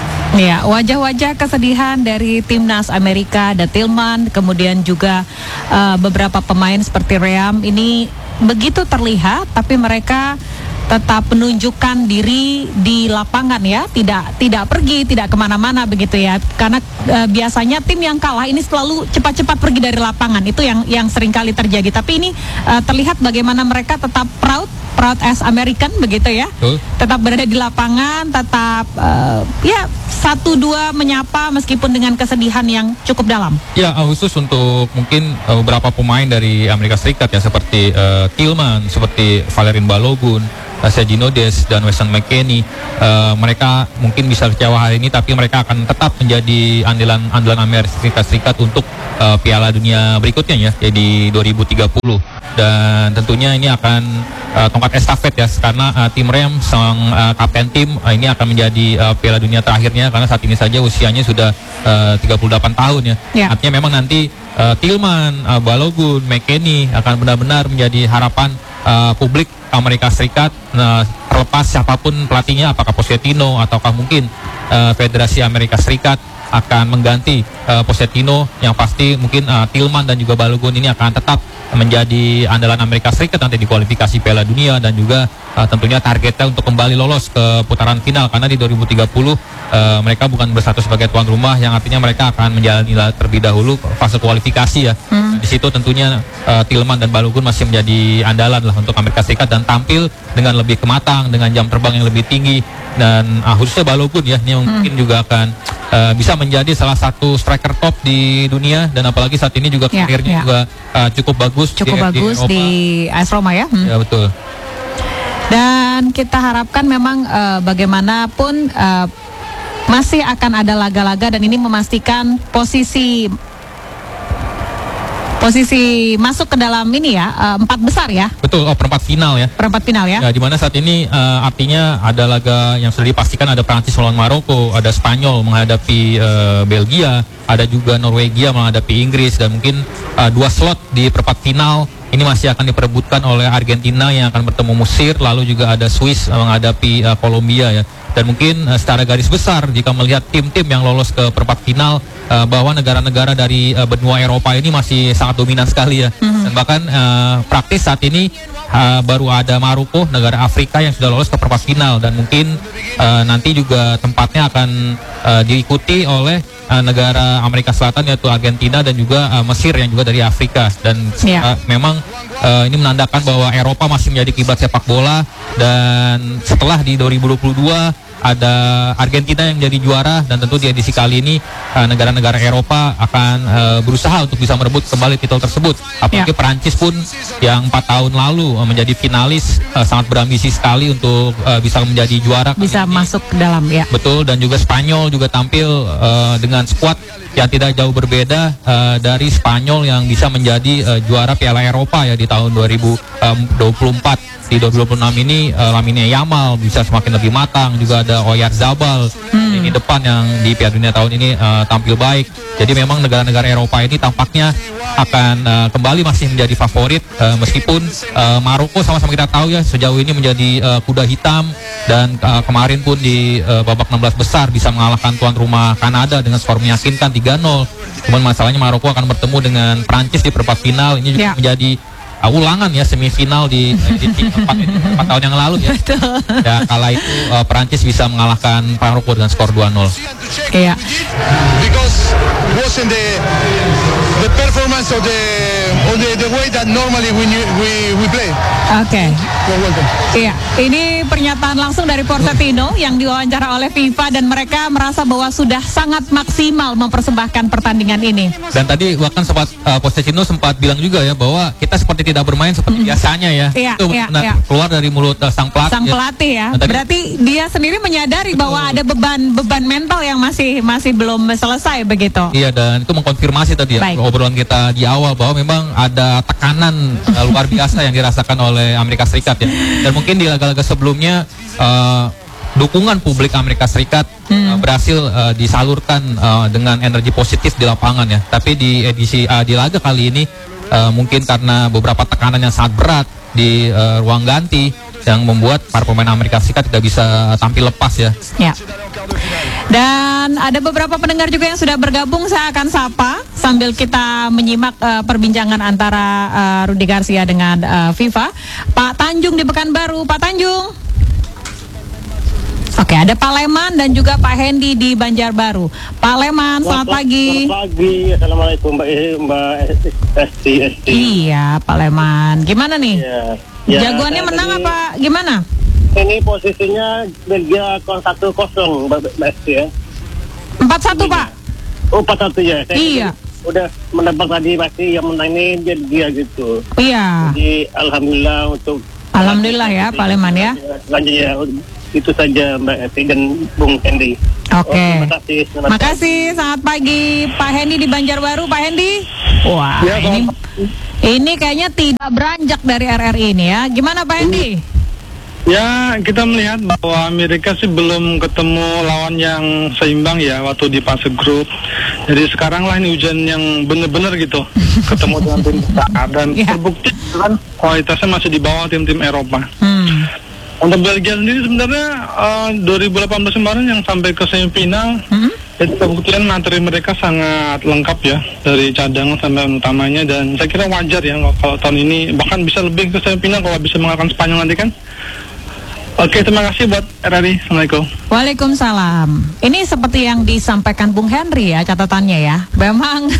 Ya, wajah-wajah kesedihan dari timnas Amerika, ada Tillman, kemudian juga uh, beberapa pemain seperti Ream ini begitu terlihat, tapi mereka tetap menunjukkan diri di lapangan ya, tidak tidak pergi, tidak kemana-mana begitu ya, karena e, biasanya tim yang kalah ini selalu cepat-cepat pergi dari lapangan, itu yang yang seringkali terjadi. Tapi ini e, terlihat bagaimana mereka tetap proud, proud as American begitu ya, uh. tetap berada di lapangan, tetap e, ya satu dua menyapa meskipun dengan kesedihan yang cukup dalam. Ya, khusus untuk mungkin e, beberapa pemain dari Amerika Serikat ya, seperti e, Tillman, seperti Valérien Balogun, Sergio Des dan Weston McKennie, uh, mereka mungkin bisa kecewa hari ini, tapi mereka akan tetap menjadi andalan andalan Amerika Serikat untuk uh, Piala Dunia berikutnya ya, ya di dua ribu tiga puluh. Dan tentunya ini akan uh, tongkat estafet ya, karena uh, tim Rem sang uh, kapten tim uh, ini akan menjadi uh, Piala Dunia terakhirnya, karena saat ini saja usianya sudah uh, tiga puluh delapan tahun ya. ya. Artinya memang nanti uh, Tillman, uh, Balogun, McKennie akan benar-benar menjadi harapan uh, publik Amerika Serikat, nah, terlepas siapapun pelatihnya, apakah Pochettino ataukah mungkin uh, Federasi Amerika Serikat akan mengganti uh, Pochettino, yang pasti mungkin uh, Tillman dan juga Balogun ini akan tetap menjadi andalan Amerika Serikat nanti di kualifikasi Piala Dunia, dan juga uh, tentunya targetnya untuk kembali lolos ke putaran final, karena di dua ribu tiga puluh uh, mereka bukan berstatus sebagai tuan rumah, yang artinya mereka akan menjalani terlebih dahulu fase kualifikasi ya. Hmm. Di situ tentunya uh, Tillman dan Balogun masih menjadi andalan lah untuk Amerika Serikat, dan tampil dengan lebih kematang, dengan jam terbang yang lebih tinggi, dan uh, khususnya Balogun ya, ini mungkin hmm. juga akan uh, bisa menjadi salah satu striker top di dunia, dan apalagi saat ini juga ya, karirnya ya. juga uh, cukup bagus, cukup di, bagus di, di A S Roma ya. Hmm. Ya betul. Dan kita harapkan memang uh, bagaimanapun uh, masih akan ada laga-laga, dan ini memastikan posisi posisi masuk ke dalam ini ya, uh, empat besar ya. Betul, oh perempat final ya. Perempat final ya. Ya, di mana saat ini uh, artinya ada laga yang sudah dipastikan, ada Prancis melawan Maroko, ada Spanyol menghadapi uh, Belgia, ada juga Norwegia menghadapi Inggris, dan mungkin uh, dua slot di perempat final ini masih akan diperebutkan oleh Argentina yang akan bertemu Mesir, lalu juga ada Swiss menghadapi uh, Kolombia ya. Dan mungkin uh, secara garis besar jika melihat tim-tim yang lolos ke perempat final, uh, bahwa negara-negara dari uh, benua Eropa ini masih sangat dominan sekali ya. Mm-hmm. Dan bahkan uh, praktis saat ini uh, baru ada Maroko, negara Afrika, yang sudah lolos ke perempat final, dan mungkin uh, nanti juga tempatnya akan uh, diikuti oleh uh, negara Amerika Selatan, yaitu Argentina, dan juga uh, Mesir yang juga dari Afrika. Dan yeah. uh, memang uh, ini menandakan bahwa Eropa masih menjadi kiblat sepak bola, dan setelah di dua ribu dua puluh dua ada Argentina yang jadi juara, dan tentu di edisi kali ini uh, negara-negara Eropa akan uh, berusaha untuk bisa merebut kembali titel tersebut. Apalagi ya. Prancis pun yang empat tahun lalu uh, menjadi finalis, uh, sangat berambisi sekali untuk uh, bisa menjadi juara. Bisa masuk ke dalam ya. Betul, dan juga Spanyol juga tampil uh, dengan skuad yang tidak jauh berbeda uh, dari Spanyol yang bisa menjadi uh, juara Piala Eropa ya di tahun dua ribu dua puluh empat. Di dua ribu dua puluh enam ini uh, Lamine Yamal bisa semakin lebih matang, juga ada Oyarzabal hmm. ini depan yang di Piala Dunia tahun ini uh, tampil baik. Jadi memang negara-negara Eropa ini tampaknya akan uh, kembali masih menjadi favorit, uh, meskipun uh, Maroko sama-sama kita tahu ya sejauh ini menjadi uh, kuda hitam, dan uh, kemarin pun di uh, babak enam belas besar bisa mengalahkan tuan rumah Kanada dengan skor meyakinkan tiga nol. Cuman masalahnya Maroko akan bertemu dengan Prancis di perempat final, ini juga yeah. menjadi Uh, ulangan ya semifinal di, di, di empat, empat tahun yang lalu ya. Betul. Ya, kala itu uh, Perancis bisa mengalahkan Maroko dengan skor dua nol. Iya. Because wasn't the the performance of the of the, the way that normally we we we play. Oke. Okay. Iya, ini pernyataan langsung dari Pochettino yang diwawancara oleh FIFA, dan mereka merasa bahwa sudah sangat maksimal mempersembahkan pertandingan ini. Dan tadi bahkan sempat uh, Pochettino sempat bilang juga ya bahwa kita seperti tidak bermain seperti mm. biasanya ya. Iya, itu iya, benar, iya. keluar dari mulut uh, sang pelatih. Sang pelatih ya. ya. Berarti dia sendiri menyadari betul. bahwa ada beban-beban mental yang masih masih belum selesai begitu. Iya, dan itu mengkonfirmasi tadi ya, obrolan kita di awal bahwa memang ada tekanan uh, luar biasa yang dirasakan oleh Amerika Serikat ya. Dan mungkin di laga-laga sebelumnya uh, dukungan publik Amerika Serikat hmm. uh, berhasil uh, disalurkan uh, dengan energi positif di lapangan ya. Tapi di edisi uh, di laga kali ini uh, mungkin karena beberapa tekanan yang sangat berat di uh, ruang ganti yang membuat para pemain Amerika Serikat tidak bisa tampil lepas ya. Ya. Dan ada beberapa pendengar juga yang sudah bergabung, saya akan sapa sambil kita menyimak uh, perbincangan antara uh, Rudy Garcia dengan uh, FIFA. Pak Tanjung di Pekanbaru, Pak Tanjung. Oke, ada Pak Leman dan juga Pak Hendy di Banjarbaru. Pak Leman, selamat pagi. Selamat pagi, assalamualaikum Mbak Mbak Esti Esti. Iya, Pak Leman. Gimana nih? Ya, ya, Jagoannya menang tadi, apa gimana? Ini posisinya Belgia satu kosong Mbak Esti ya. empat satu Pak. Oh, empat satu ya. Saya Iya. Udah menebak tadi pasti yang menang ini Belgia gitu. Iya. Jadi alhamdulillah untuk Alhamdulillah ya Pak Leman ya. Lanjut ya. Itu saja Mbak Esti dan Bung Hendy. Oke. Oh, terima kasih. Selamat Makasih, selamat pagi Pak Hendy di Banjarbaru, Pak Hendy. Wah, Ya, ini ini kayaknya tidak beranjak dari R R I ini ya. Gimana Pak Hendy? Ya, kita melihat bahwa Amerika sih belum ketemu lawan yang seimbang ya waktu di fase grup. Jadi sekarang lah ini ujian yang benar-benar gitu ketemu dengan tim besar dan Ya. terbukti kan kualitasnya masih di bawah tim-tim Eropa. Hmm. Untuk Belgia sendiri sebenarnya uh, dua ribu delapan belas kemarin yang sampai ke semifinal, Hmm? itu kebuktian materi mereka sangat lengkap ya dari cadangan sampai utamanya, dan saya kira wajar ya kalau tahun ini bahkan bisa lebih ke semifinal kalau bisa mengalahkan Spanyol nanti kan. Oke, terima kasih buat R R I. Assalamualaikum. Waalaikumsalam. Ini seperti yang disampaikan Bung Henry ya catatannya ya. Memang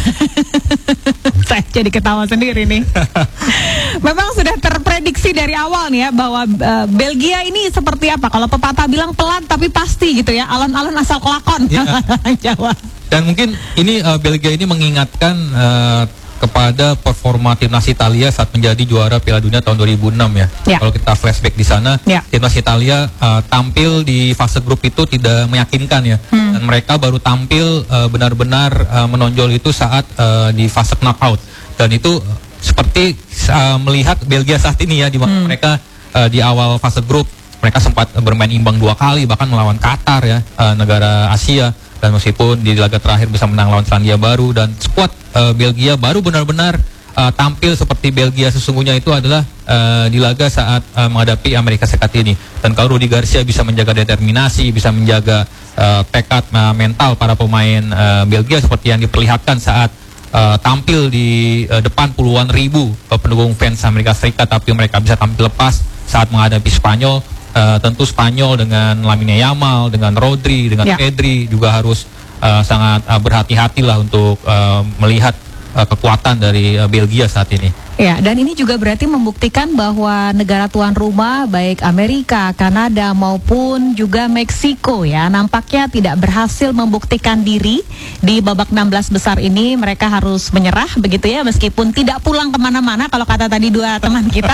saya jadi ketawa sendiri nih. Memang sudah terprediksi dari awal nih ya bahwa uh, Belgia ini seperti apa? Kalau pepatah bilang pelan tapi pasti gitu ya. Alon-alon asal kelakon. Ya. Jawa. Dan mungkin ini uh, Belgia ini mengingatkan uh, kepada performa timnas Italia saat menjadi juara Piala Dunia tahun dua ribu enam ya. Ya. Kalau kita flashback di sana, Ya. timnas Italia uh, tampil di fase grup itu tidak meyakinkan ya. Hmm. Dan mereka baru tampil uh, benar-benar uh, menonjol itu saat uh, di fase knockout. Dan itu uh, seperti uh, melihat Belgia saat ini ya, di mana Hmm. mereka uh, di awal fase grup mereka sempat uh, bermain imbang dua kali bahkan melawan Qatar ya, uh, negara Asia. Dan meskipun di laga terakhir bisa menang lawan Selandia Baru, dan skuad uh, Belgia baru benar-benar uh, tampil seperti Belgia sesungguhnya itu adalah uh, di laga saat uh, menghadapi Amerika Serikat ini. Dan kalau Rudy Garcia bisa menjaga determinasi, bisa menjaga uh, tekad uh, mental para pemain uh, Belgia seperti yang diperlihatkan saat uh, tampil di uh, depan puluhan ribu uh, pendukung fans Amerika Serikat, tapi mereka bisa tampil lepas saat menghadapi Spanyol. Uh, tentu Spanyol dengan Lamine Yamal, dengan Rodri, dengan Ya. Pedri juga harus uh, sangat uh, berhati-hatilah untuk uh, melihat uh, kekuatan dari uh, Belgia saat ini. Ya, dan ini juga berarti membuktikan bahwa negara tuan rumah baik Amerika, Kanada maupun juga Meksiko ya nampaknya tidak berhasil membuktikan diri di babak enam belas besar ini. Mereka harus menyerah begitu ya, meskipun tidak pulang kemana-mana kalau kata tadi dua teman kita.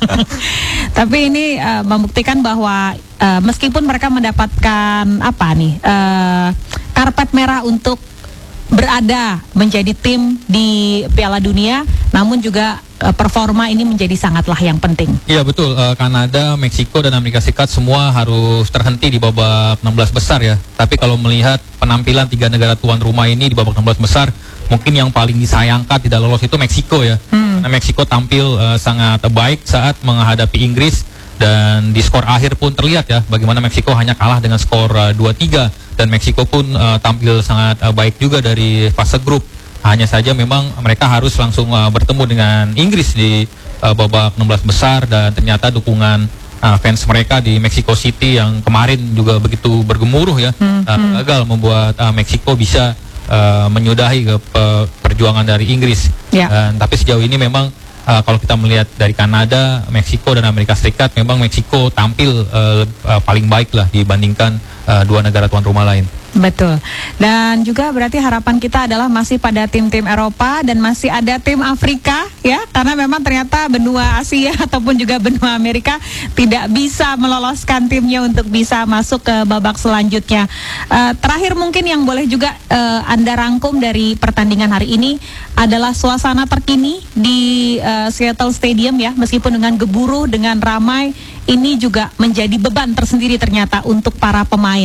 Tapi ini uh, membuktikan bahwa uh, meskipun mereka mendapatkan apa nih uh, karpet merah untuk berada menjadi tim di Piala Dunia, namun juga uh, performa ini menjadi sangatlah yang penting. Iya betul, uh, Kanada, Meksiko dan Amerika Serikat semua harus terhenti di babak enam belas besar ya. Tapi kalau melihat penampilan tiga negara tuan rumah ini di babak enam belas besar, mungkin yang paling disayangkan tidak lolos itu Meksiko ya. Hmm. Karena Meksiko tampil uh, sangat baik saat menghadapi Inggris, dan di skor akhir pun terlihat ya bagaimana Meksiko hanya kalah dengan skor uh, dua tiga, dan Meksiko pun uh, tampil sangat uh, baik juga dari fase grup. Hanya saja memang mereka harus langsung uh, bertemu dengan Inggris di uh, babak enam belas besar, dan ternyata dukungan uh, fans mereka di Mexico City yang kemarin juga begitu bergemuruh ya, Hmm, uh, hmm. gagal membuat uh, Meksiko bisa uh, menyudahi ke pe- perjuangan dari Inggris. Ya. Dan tapi sejauh ini memang Uh, kalau kita melihat dari Kanada, Meksiko dan Amerika Serikat, memang Meksiko tampil uh, uh, paling baik lah dibandingkan uh, dua negara tuan rumah lain. Betul. Dan juga berarti harapan kita adalah masih pada tim-tim Eropa dan masih ada tim Afrika ya, karena memang ternyata benua Asia ataupun juga benua Amerika tidak bisa meloloskan timnya untuk bisa masuk ke babak selanjutnya. Uh, terakhir mungkin yang boleh juga uh, Anda rangkum dari pertandingan hari ini adalah suasana terkini di uh, Seattle Stadium ya, meskipun dengan geburuh, dengan ramai, ini juga menjadi beban tersendiri ternyata untuk para pemain.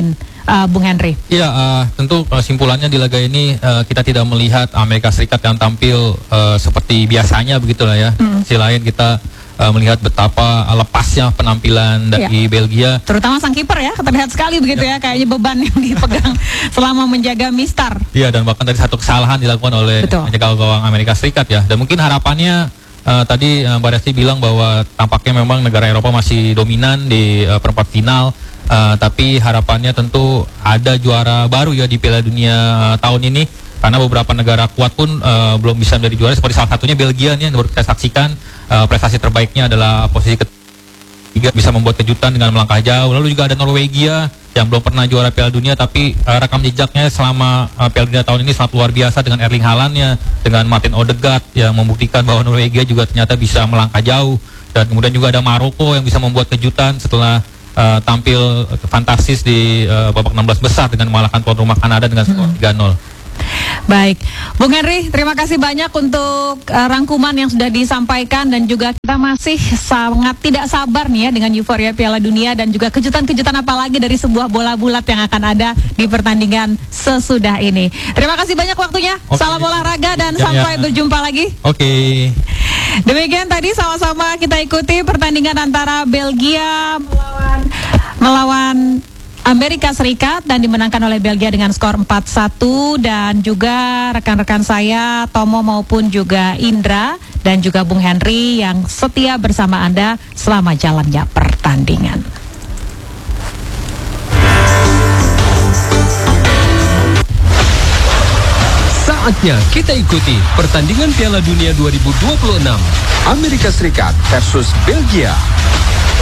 uh, Bung Henry? Iya, uh, tentu kesimpulannya di laga ini uh, kita tidak melihat Amerika Serikat yang tampil uh, seperti biasanya begitulah ya. Mm. Sisi lain kita uh, melihat betapa uh, lepasnya penampilan dari ya. Belgia. Terutama sang kiper ya, terlihat sekali begitu ya, ya kayaknya beban yang dipegang selama menjaga mistar. Iya, dan bahkan dari satu kesalahan dilakukan oleh penjaga gawang Amerika Serikat ya. Dan mungkin harapannya uh, tadi uh, Mbak Resti bilang bahwa tampaknya memang negara Eropa masih dominan di uh, perempat final. Uh, tapi harapannya tentu ada juara baru ya di Piala Dunia uh, tahun ini, karena beberapa negara kuat pun uh, belum bisa menjadi juara, seperti salah satunya Belgia nih yang baru kita saksikan. Uh, prestasi terbaiknya adalah posisi ketiga, bisa membuat kejutan dengan melangkah jauh. Lalu juga ada Norwegia yang belum pernah juara Piala Dunia, tapi uh, rekam jejaknya selama uh, Piala Dunia tahun ini sangat luar biasa dengan Erling Haaland-nya, dengan Martin Odegaard yang membuktikan bahwa Norwegia juga ternyata bisa melangkah jauh. Dan kemudian juga ada Maroko yang bisa membuat kejutan setelah Uh, tampil fantastis di uh, babak enam belas besar dengan mengalahkan tuan rumah Kanada dengan skor tiga nol. Baik, Bung Henry, terima kasih banyak untuk uh, rangkuman yang sudah disampaikan, dan juga kita masih sangat tidak sabar nih ya dengan euforia Piala Dunia dan juga kejutan-kejutan apalagi dari sebuah bola bulat yang akan ada di pertandingan sesudah ini. Terima kasih banyak waktunya. Okay. Salam olahraga dan ya, sampai ya. berjumpa lagi. Oke. Okay. Demikian tadi sama-sama kita ikuti pertandingan antara Belgia melawan melawan Amerika Serikat dan dimenangkan oleh Belgia dengan skor empat satu, dan juga rekan-rekan saya Tomo maupun juga Indra dan juga Bung Henry yang setia bersama Anda selama jalannya pertandingan. Saatnya kita ikuti pertandingan Piala Dunia dua ribu dua puluh enam Amerika Serikat versus Belgia.